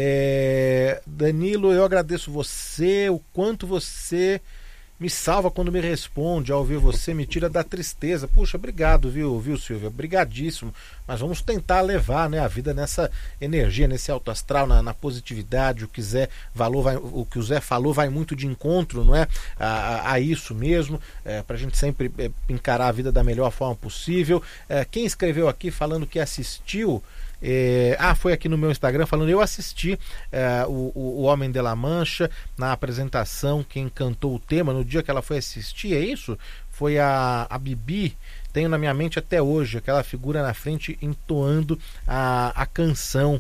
É... Danilo, eu agradeço você, o quanto você me salva quando me responde ao ouvir você, me tira da tristeza. Puxa, obrigado, viu, viu, Silvia? Obrigadíssimo. Mas vamos tentar levar, né, a vida nessa energia, nesse alto astral, na, na positividade. O que, Zé valor vai, o que o Zé falou vai muito de encontro, não é? A, a, a isso mesmo, é, pra gente sempre é, encarar a vida da melhor forma possível. É, quem escreveu aqui falando que assistiu, É, ah, foi aqui no meu Instagram falando, eu assisti é, o, o Homem de la Mancha na apresentação, quem cantou o tema no dia que ela foi assistir, é isso? Foi a, a Bibi, tenho na minha mente até hoje, aquela figura na frente entoando a, a canção.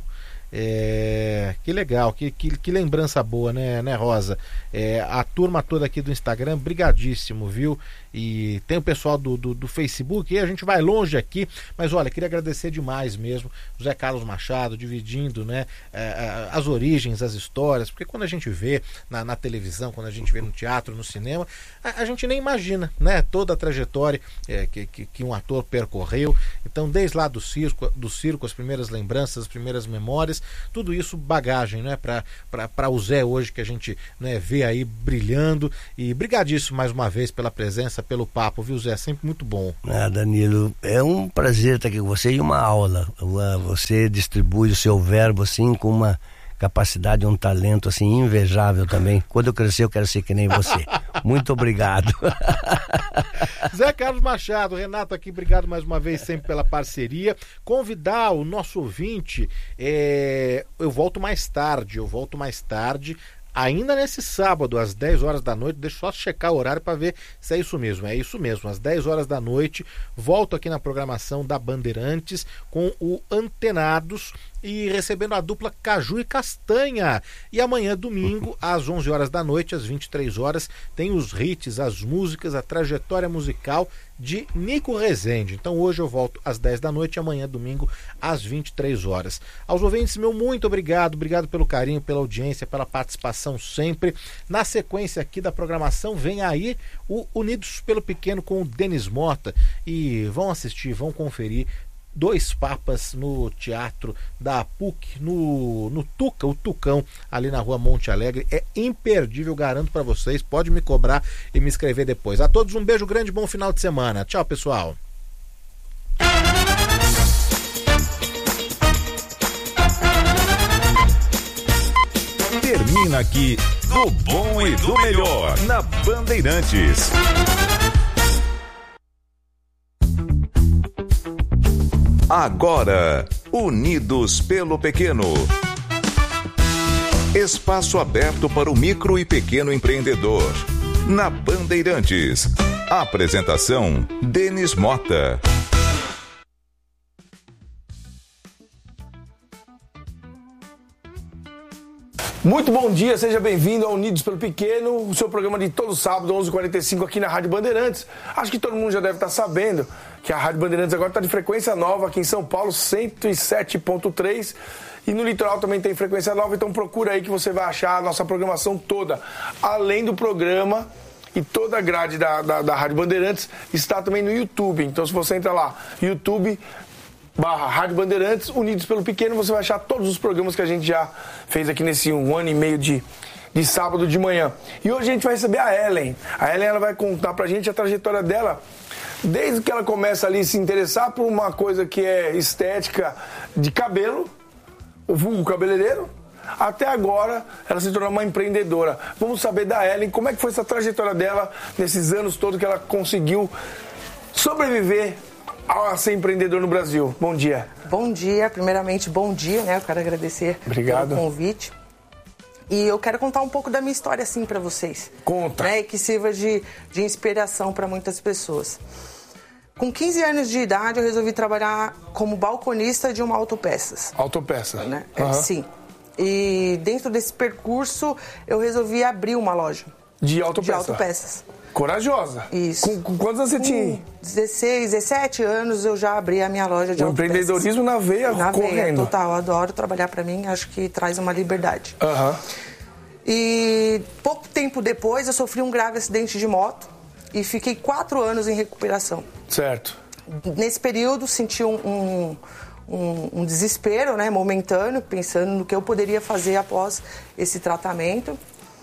É, que legal, que, que, que lembrança boa, né, né Rosa? É, a turma toda aqui do Instagram, brigadíssimo, viu? e tem o pessoal do, do, do Facebook, e a gente vai longe aqui, mas olha, queria agradecer demais mesmo o Zé Carlos Machado, dividindo, né, é, as origens, as histórias, porque quando a gente vê na, na televisão, quando a gente vê no teatro, no cinema, a, a gente nem imagina, né, toda a trajetória é, que, que, que um ator percorreu. Então, desde lá do circo, do circo, as primeiras lembranças, as primeiras memórias, tudo isso bagagem, né, para o Zé hoje, que a gente, né, vê aí brilhando. E brigadíssimo mais uma vez pela presença, pelo papo, viu, Zé? Sempre muito bom. Ah, Danilo, é um prazer estar aqui com você e uma aula. Você distribui o seu verbo assim com uma capacidade, um talento assim invejável também. Quando eu crescer eu quero ser que nem você. Muito obrigado. Zé Carlos Machado, Renato aqui, obrigado mais uma vez sempre pela parceria. Convidar o nosso ouvinte, é... eu volto mais tarde, eu volto mais tarde, ainda nesse sábado, às dez horas da noite. Deixa eu só checar o horário para ver se é isso mesmo. É isso mesmo, às dez horas da noite, volto aqui na programação da Bandeirantes com o Antenados e recebendo a dupla Caju e Castanha. E amanhã, domingo, às onze horas da noite, às vinte e três horas, tem os hits, as músicas, a trajetória musical de Nico Rezende. Então hoje eu volto às dez da noite e amanhã, domingo, às vinte e três horas. Aos ouvintes, meu muito obrigado, obrigado pelo carinho, pela audiência, pela participação sempre. Na sequência aqui da programação vem aí o Unidos pelo Pequeno com o Denis Mota, e vão assistir, vão conferir Dois Papas no Teatro da P U C, no, no Tuca, o Tucão, ali na rua Monte Alegre. É imperdível, garanto para vocês. Pode me cobrar e me escrever depois. A todos um beijo grande, bom final de semana. Tchau, pessoal. Termina aqui Do Bom e do Melhor na Bandeirantes. Agora, Unidos pelo Pequeno. Espaço aberto para o micro e pequeno empreendedor. Na Bandeirantes. Apresentação: Denis Mota. Muito bom dia, seja bem-vindo ao Unidos pelo Pequeno, o seu programa de todo sábado, onze e quarenta e cinco, aqui na Rádio Bandeirantes. Acho que todo mundo já deve estar sabendo que a Rádio Bandeirantes agora está de frequência nova aqui em São Paulo, cento e sete ponto três, e no litoral também tem frequência nova, então procura aí que você vai achar a nossa programação toda. Além do programa e toda a grade da, da, da Rádio Bandeirantes está também no YouTube, então se você entra lá, YouTube barra Rádio Bandeirantes, Unidos pelo Pequeno, você vai achar todos os programas que a gente já fez aqui nesse um ano e meio de, de sábado de manhã. E hoje a gente vai receber a Ellen. A Ellen, ela vai contar pra gente a trajetória dela, desde que ela começa ali a se interessar por uma coisa que é estética de cabelo, o vulgo cabeleireiro, até agora ela se tornou uma empreendedora. Vamos saber da Ellen como é que foi essa trajetória dela nesses anos todos que ela conseguiu sobreviver a ser empreendedor no Brasil. Bom dia. Bom dia, primeiramente bom dia, né? Eu quero agradecer Obrigado. pelo convite. E eu quero contar um pouco da minha história assim para vocês. Conta. Né? Que sirva de, de inspiração para muitas pessoas. Com quinze anos de idade eu resolvi trabalhar como balconista de uma autopeças. Autopeça. Né? Uhum. É, sim. E dentro desse percurso eu resolvi abrir uma loja. De autopeça. De autopeças. Corajosa. Isso. Com, com quantos anos você tinha? Com dezesseis, dezessete anos eu já abri a minha loja de o autopeças. Empreendedorismo na veia, na correndo. Veia, total. Eu adoro trabalhar para mim, acho que traz uma liberdade. Uhum. E pouco tempo depois eu sofri um grave acidente de moto e fiquei quatro anos em recuperação. Certo. Nesse período senti um, um, um, um desespero, né, momentâneo, pensando no que eu poderia fazer após esse tratamento.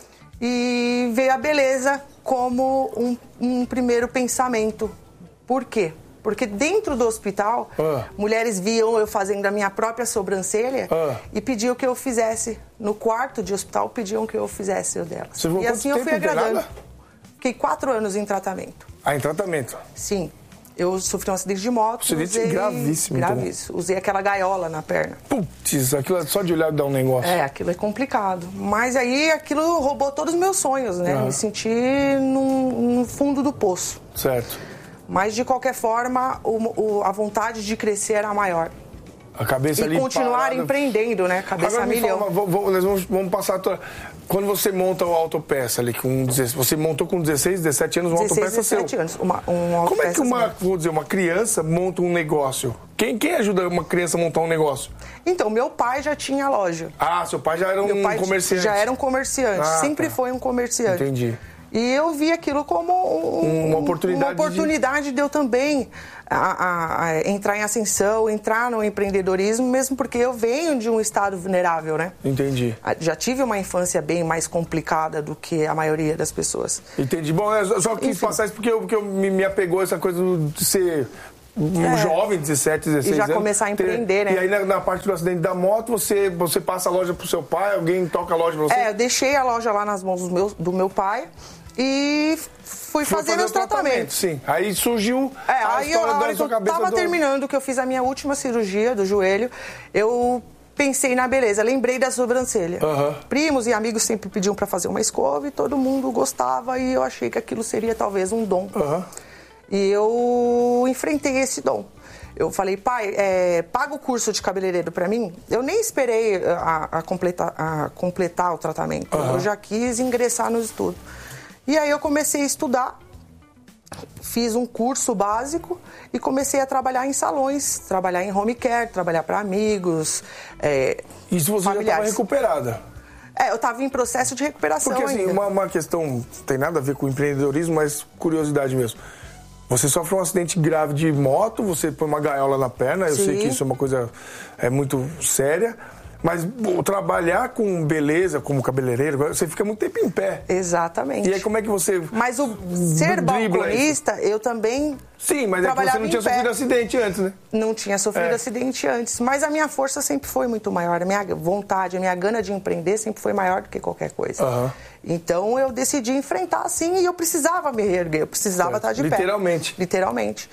E veio a beleza como um, um primeiro pensamento. Por quê? Porque dentro do hospital, ah. mulheres viam eu fazendo a minha própria sobrancelha ah. e pediam que eu fizesse. No quarto de hospital, pediam que eu fizesse o delas. Você e assim eu fui agradando. Fiquei quatro anos em tratamento. Ah, em tratamento? Sim. Eu sofri um acidente de moto. Acidente usei... gravíssimo. Gravíssimo. Então. Usei aquela gaiola na perna. Putz, aquilo só de olhar dá um negócio. É, aquilo é complicado. Mas aí aquilo roubou todos os meus sonhos, né? Uhum. Me senti no, no fundo do poço. Certo. Mas de qualquer forma, o, o, a vontade de crescer era maior. A cabeça e ali continuar parada. empreendendo, né? Cabeça Agora a me milhão. fala, vamos, nós vamos, vamos passar a tua... Quando você monta o autopeça ali, com dezesseis, você montou com dezesseis, dezessete anos um autopeça seu. dezesseis, dezessete anos. Uma, um Como é que uma, meu. vou dizer, uma criança monta um negócio? Quem, quem ajuda uma criança a montar um negócio? Então, meu pai já tinha loja. Ah, seu pai já era Meu um pai comerciante. já era um comerciante, Ah, sempre tá. foi um comerciante. Entendi. E eu vi aquilo como um, Uma oportunidade uma oportunidade de... de eu também a, a, a entrar em ascensão, entrar no empreendedorismo, mesmo porque eu venho de um estado vulnerável, né? Entendi. Já tive uma infância bem mais complicada do que a maioria das pessoas. Entendi. Bom, eu só quis Enfim. passar isso porque, eu, porque eu me, me apegou essa coisa de ser... Um É. jovem, dezessete, dezesseis E já anos. começar a empreender, né? E aí na, na parte do acidente da moto, você, você passa a loja pro seu pai, alguém toca a loja pra você? É, eu deixei a loja lá nas mãos do meu, do meu pai e fui Foi fazendo fazer os o tratamento, tratamentos. Sim. Aí surgiu É, a aí eu, história a da hora que sua eu cabeça. tava do... terminando, que eu fiz a minha última cirurgia do joelho, eu pensei na beleza, lembrei da sobrancelha. Aham. Primos e amigos sempre pediam para fazer uma escova e todo mundo gostava e eu achei que aquilo seria talvez um dom. Aham. E eu enfrentei esse dom. Eu falei, pai, é, paga o curso de cabeleireiro para mim. Eu nem esperei a, a, completar, a completar o tratamento. Uhum. Eu já quis ingressar no estudo. E aí eu comecei a estudar, fiz um curso básico e comecei a trabalhar em salões, trabalhar em home care, trabalhar para amigos, é, Isso você já estava familiares. recuperada. É, eu estava em processo de recuperação Porque assim, ainda. uma, uma questão, não tem nada a ver com empreendedorismo, mas curiosidade mesmo. Você sofre um acidente grave de moto, você põe uma gaiola na perna, eu Sim. sei que isso é uma coisa é muito séria, mas bom, trabalhar com beleza como cabeleireiro, você fica muito tempo em pé. Exatamente. E aí como é que você Mas o ser dribla balconista, eu também Sim, mas é que você trabalhava não em tinha pé. sofrido acidente antes, né? Não tinha sofrido É. acidente antes, mas a minha força sempre foi muito maior, a minha vontade, a minha gana de empreender sempre foi maior do que qualquer coisa. Aham. Então eu decidi enfrentar assim e eu precisava me reerguer, eu precisava Certo. estar de Literalmente. pé. Literalmente.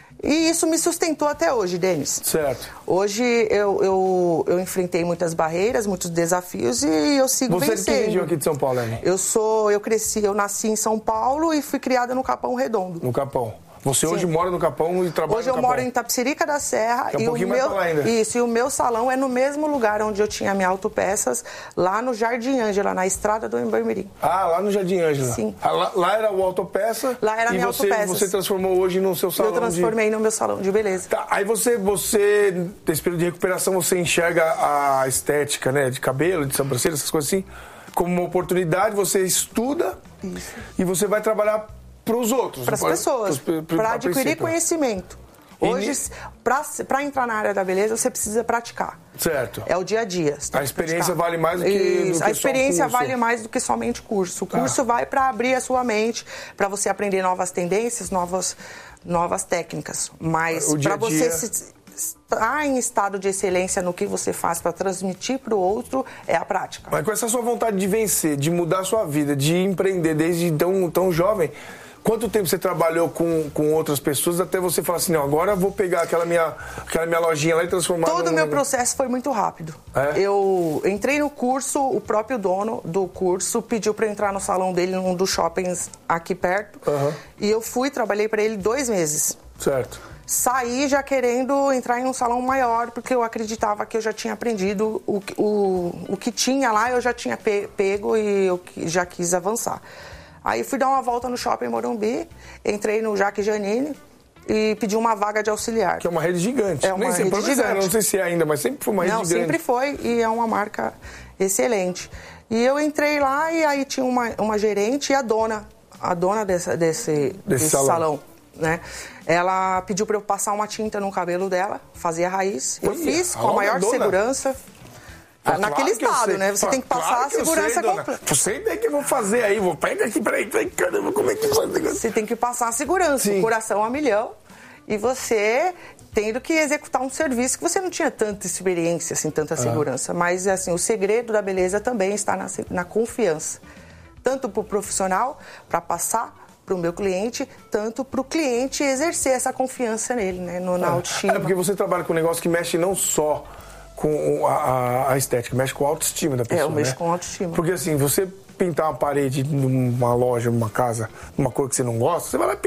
E isso me sustentou até hoje, Denis. Certo. Hoje eu, eu, eu enfrentei muitas barreiras, muitos desafios e eu sigo Você é de que vencendo. região aqui de São Paulo, Ellen? Eu sou, eu cresci, eu nasci em São Paulo e fui criada no Capão Redondo. No Capão. Você Sim. hoje mora no Capão e trabalha Hoje no eu Capão. moro em Itapecerica da Serra É um e o pouquinho mais meu pra lá ainda. isso, e o meu salão é no mesmo lugar onde eu tinha minha autopeças, lá no Jardim Ângela, na estrada do Embermirim. Ah, lá no Jardim Ângela. Sim. Ah, lá, lá era o autopeça. Lá era a e minha você, autopeças. você transformou hoje no seu salão Eu transformei no meu salão de beleza. de... Tá, aí você, você, nesse período de recuperação, você enxerga a estética, né, de cabelo, de sobrancelha, essas coisas assim, como uma oportunidade, você estuda Isso. e você vai trabalhar para os outros. Para as pros- pessoas, pros- pros- para a adquirir princípio. conhecimento. E Hoje, ni- para entrar na área da beleza, você precisa praticar. Certo. É o dia a dia. você tem A que experiência praticar. vale mais do que- Isso, do que só a um experiência curso. vale mais do que somente curso. O Tá. curso vai para abrir a sua mente, para você aprender novas tendências, novas, novas técnicas. Mas O dia para a você dia- se, estar em estado de excelência no que você faz para transmitir para o outro, é a prática. Mas com essa sua vontade de vencer, de mudar a sua vida, de empreender desde tão, tão jovem, quanto tempo você trabalhou com, com outras pessoas até você falar assim, não, agora eu vou pegar aquela minha, aquela minha lojinha lá e transformar Todo o num... meu processo foi muito rápido. É? Eu entrei no curso, o próprio dono do curso pediu para eu entrar no salão dele, num dos shoppings aqui perto. Aham. E eu fui, trabalhei para ele dois meses. Certo. Saí já querendo entrar em um salão maior, porque eu acreditava que eu já tinha aprendido o, que- o, o que tinha lá, eu já tinha pe- pego e eu que- já quis avançar. Aí fui dar uma volta no shopping Morumbi, entrei no Jaque Janine e pedi uma vaga de auxiliar. Que é uma rede gigante. É uma Nem rede sempre, gigante. era, não sei se é ainda, mas sempre foi uma rede Não, gigante. sempre foi e é uma marca excelente. E eu entrei lá e aí tinha uma, uma gerente e a dona, a dona dessa, desse, desse, salão. salão. né? Ela pediu para eu passar uma tinta no cabelo dela, fazer a raiz. Eu Olha, fiz com a a maior dona. segurança. Ah, Naquele claro que eu estado, sei. né? Você Ah, tem que passar claro a que eu segurança sei, dona. completa. Eu sei bem que eu vou fazer aí, vou pegar aqui, peraí, peraí, caramba, como é que faz o negócio? Você tem que passar a segurança, Sim. o coração a milhão. E você tendo que executar um serviço que você não tinha tanta experiência, assim, tanta segurança. Mas, assim, o segredo da beleza também está na, se- na confiança. Tanto para o profissional, para passar para o meu cliente, tanto para o cliente exercer essa confiança nele, né? No, na autoestima. É porque você trabalha com um negócio que mexe não só com a, a- a estética, mexe com a autoestima da pessoa, eu mexo né? com autoestima. Porque assim, você pintar uma parede numa loja, numa casa, numa cor que você não gosta, você vai lá e pinta de novo.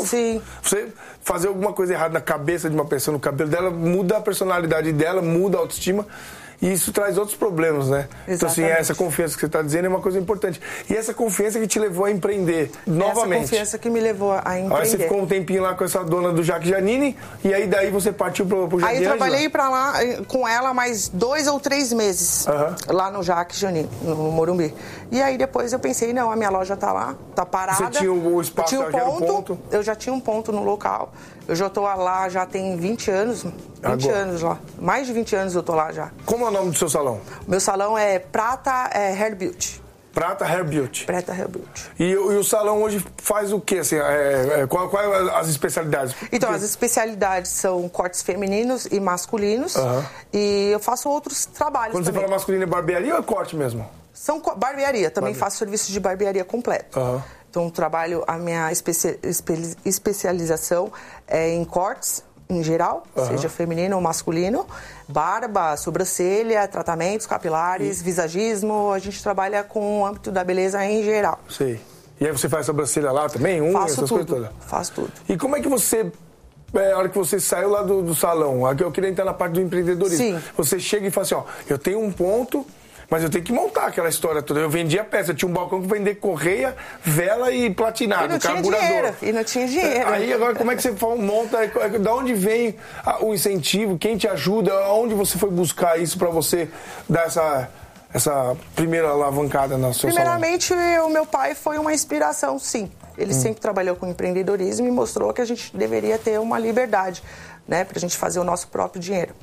novo. Sim. Você fazer alguma coisa errada na cabeça de uma pessoa, no cabelo dela, muda a personalidade dela, muda a autoestima. E isso traz outros problemas, né? Exatamente. Então, assim, essa confiança que você está dizendo é uma coisa importante. E essa confiança que te levou a empreender novamente. Essa confiança que me levou a empreender. Aí você ficou um tempinho lá com essa dona do Jacques Giannini, e aí daí você partiu pro, pro Jardim Aí eu Ângela? trabalhei pra lá com ela mais dois ou três meses, Uhum. lá no Jacques Giannini, no Morumbi. E aí depois eu pensei, não, a minha loja tá lá, tá parada. Você tinha o espaço, eu tinha um já era o ponto, ponto? Eu já tinha um ponto no local. Eu já tô lá, já tem vinte anos, vinte Agora. anos lá. Mais de vinte anos eu tô lá já. Como é o nome do seu salão? Meu salão é Prata é, Hair Beauty. Prata Hair Beauty. Prata Hair Beauty. E, e o salão hoje faz o quê? Assim, é, é, qual, qual é as especialidades? Então, Porque... as especialidades são cortes femininos e masculinos. Uhum. E eu faço outros trabalhos Quando também. você fala masculino, é barbearia ou é corte mesmo? São co- barbearia, também Barbe- faço serviço de barbearia completo. Aham. Então, trabalho, a minha espe- espe- especialização é em cortes, em geral, Aham. seja feminino ou masculino, barba, sobrancelha, tratamentos capilares, visagismo, a gente trabalha com o âmbito da beleza em geral. Sei. E aí você faz sobrancelha lá também? Unha, Faço essas coisas tudo, todas? faço tudo. E como é que você, é, a hora que você saiu lá do, do salão, aqui eu queria entrar na parte do empreendedorismo. Sim. Você chega e fala assim, ó, eu tenho um ponto, mas eu tenho que montar aquela história toda. Eu vendia peça, eu tinha um balcão que vendia correia, vela e platinado, E não tinha carburador. dinheiro, e não tinha dinheiro. Aí agora como é que você monta, da onde vem a- o incentivo, quem te ajuda, aonde você foi buscar isso pra você dar essa, essa primeira alavancada na sua salão? Primeiramente, o meu pai foi uma inspiração, sim. Ele Hum. sempre trabalhou com empreendedorismo e mostrou que a gente deveria ter uma liberdade, né, pra gente fazer o nosso próprio dinheiro.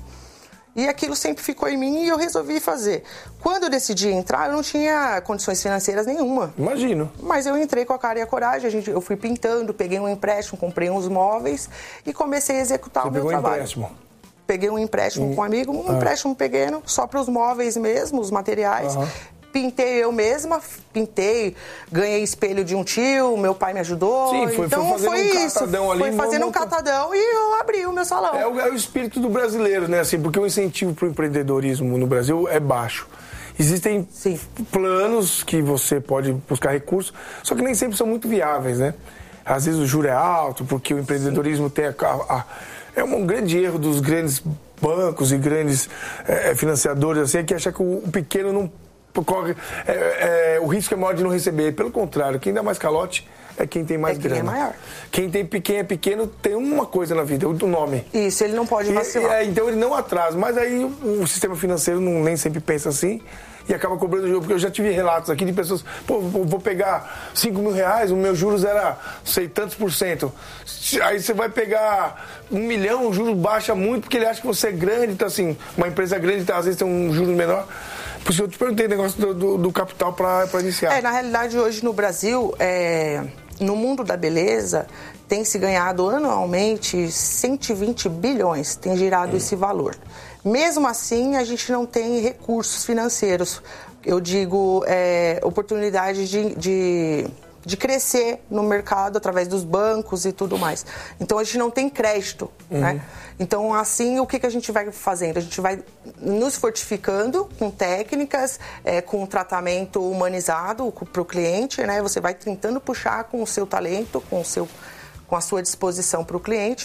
E aquilo sempre ficou em mim e eu resolvi fazer. Quando eu decidi entrar, eu não tinha condições financeiras nenhuma. Imagino. Mas eu entrei com a cara e a coragem, a gente, eu fui pintando, peguei um empréstimo, comprei uns móveis e comecei a executar Você o meu pegou um trabalho. empréstimo? Peguei um empréstimo com um amigo, um Ah. empréstimo pequeno, só para os móveis mesmo, os materiais. Aham. Pintei eu mesma, pintei, ganhei espelho de um tio, meu pai me ajudou. Sim, foi- foi então fazendo foi um isso. catadão ali, foi fazendo um montou- catadão e eu abri o meu salão. É o, é o espírito do brasileiro, né? Assim, porque o incentivo para o empreendedorismo no Brasil é baixo. Existem Sim. planos que você pode buscar recursos, só que nem sempre são muito viáveis, né? Às vezes o juro é alto, porque o empreendedorismo tem a, a- é um grande erro dos grandes bancos e grandes eh, financiadores, assim, é que acha que o, o pequeno não corre. É, é, o risco é maior de não receber. Pelo contrário, quem dá mais calote é quem tem mais É quem é grana. maior. Quem, tem, quem é pequeno tem uma coisa na vida, o nome. Isso, ele não pode E- vacilar. é, então ele não atrasa, mas aí o, o sistema financeiro não, nem sempre pensa assim e acaba cobrando o jogo, porque eu já tive relatos aqui de pessoas, pô, vou vou pegar cinco mil reais, o meu juros era sei tantos por cento, aí você vai pegar um milhão, o juros baixa muito porque ele acha que você é grande, então assim, uma empresa grande então, às vezes tem um juros menor. Por isso eu te perguntei o negócio do, do, do capital para iniciar. É, na realidade, hoje no Brasil, é, no mundo da beleza, tem se ganhado anualmente cento e vinte bilhões, tem girado esse valor. Mesmo assim, a gente não tem recursos financeiros. Eu digo, é, oportunidade de, de, de crescer no mercado através dos bancos e tudo mais. Então, a gente não tem crédito, né? Então, assim, o que, que a gente vai fazendo? A gente vai nos fortificando com técnicas, é, com tratamento humanizado para o cliente, né? Você vai tentando puxar com o seu talento, com, o seu, com a sua disposição para o cliente.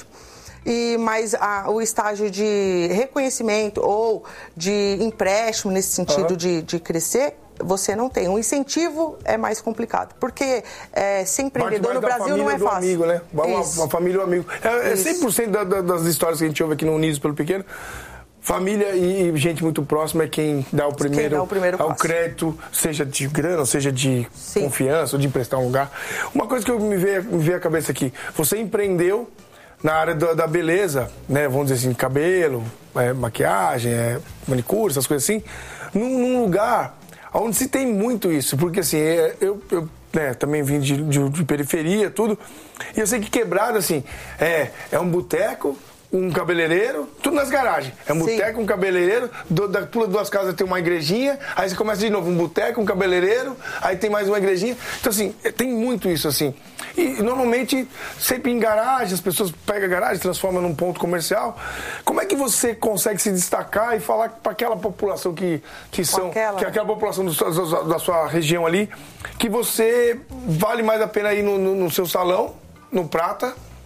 E, mas a, o estágio de reconhecimento ou de empréstimo, nesse sentido Uhum. de, de crescer, você não tem. O incentivo é mais complicado, porque é, ser empreendedor no Brasil não é do fácil. amigo, né? Uma, Isso. uma família do amigo. É, é Isso. cem por cento da, da, das histórias que a gente ouve aqui no Unidos pelo Pequeno. Família e gente muito próxima é quem dá o primeiro, dá o primeiro ao passo. crédito, seja de grana, seja de Sim. confiança, ou de emprestar um lugar. Uma coisa que eu me veio, me veio à cabeça aqui, você empreendeu na área da, da beleza, né? Vamos dizer assim, cabelo, é, maquiagem, é, manicure, essas coisas assim, num, num lugar onde se tem muito isso, porque assim, é, eu, eu né, também vim de, de, de periferia, tudo, e eu sei que Quebrada, assim, é, é um boteco, um cabeleireiro, tudo nas garagens. É um Sim. boteco, um cabeleireiro, do, da, pula duas casas tem uma igrejinha, aí você começa de novo, um boteco, um cabeleireiro, aí tem mais uma igrejinha. Então, assim, tem muito isso, assim. E normalmente, sempre em garagem, as pessoas pegam a garagem, transformam num ponto comercial. Como é que você consegue se destacar e falar para aquela população que, que são, aquela. que é aquela população do, da, da sua região ali, que você vale mais a pena ir no, no, no seu salão, no Prata,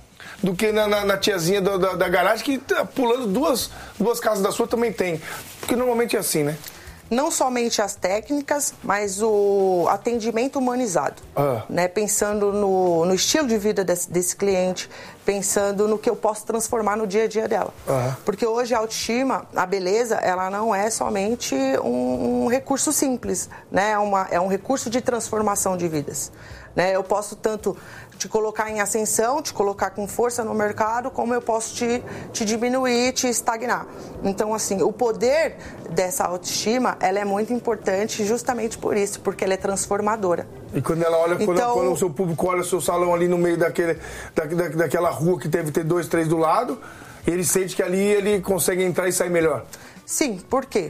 do que na, na, na tiazinha da, da, da garagem, que tá pulando duas, duas casas da sua também tem. Porque normalmente é assim, né? Não somente as técnicas, mas o atendimento humanizado, ah. né? Pensando no, no estilo de vida desse, desse cliente, pensando no que eu posso transformar no dia a dia dela. Ah. Porque hoje a autoestima, a beleza, ela não é somente um, um recurso simples, né? É, uma, é um recurso de transformação de vidas. Né? Eu posso tanto te colocar em ascensão, te colocar com força no mercado, como eu posso te, te diminuir, te estagnar. Então, assim, o poder dessa autoestima, ela é muito importante justamente por isso, porque ela é transformadora. E quando ela olha, quando, então, quando o seu público olha o seu salão ali no meio daquele, da, da, daquela rua que deve ter dois, três do lado, ele sente que ali ele consegue entrar e sair melhor. Sim, por quê?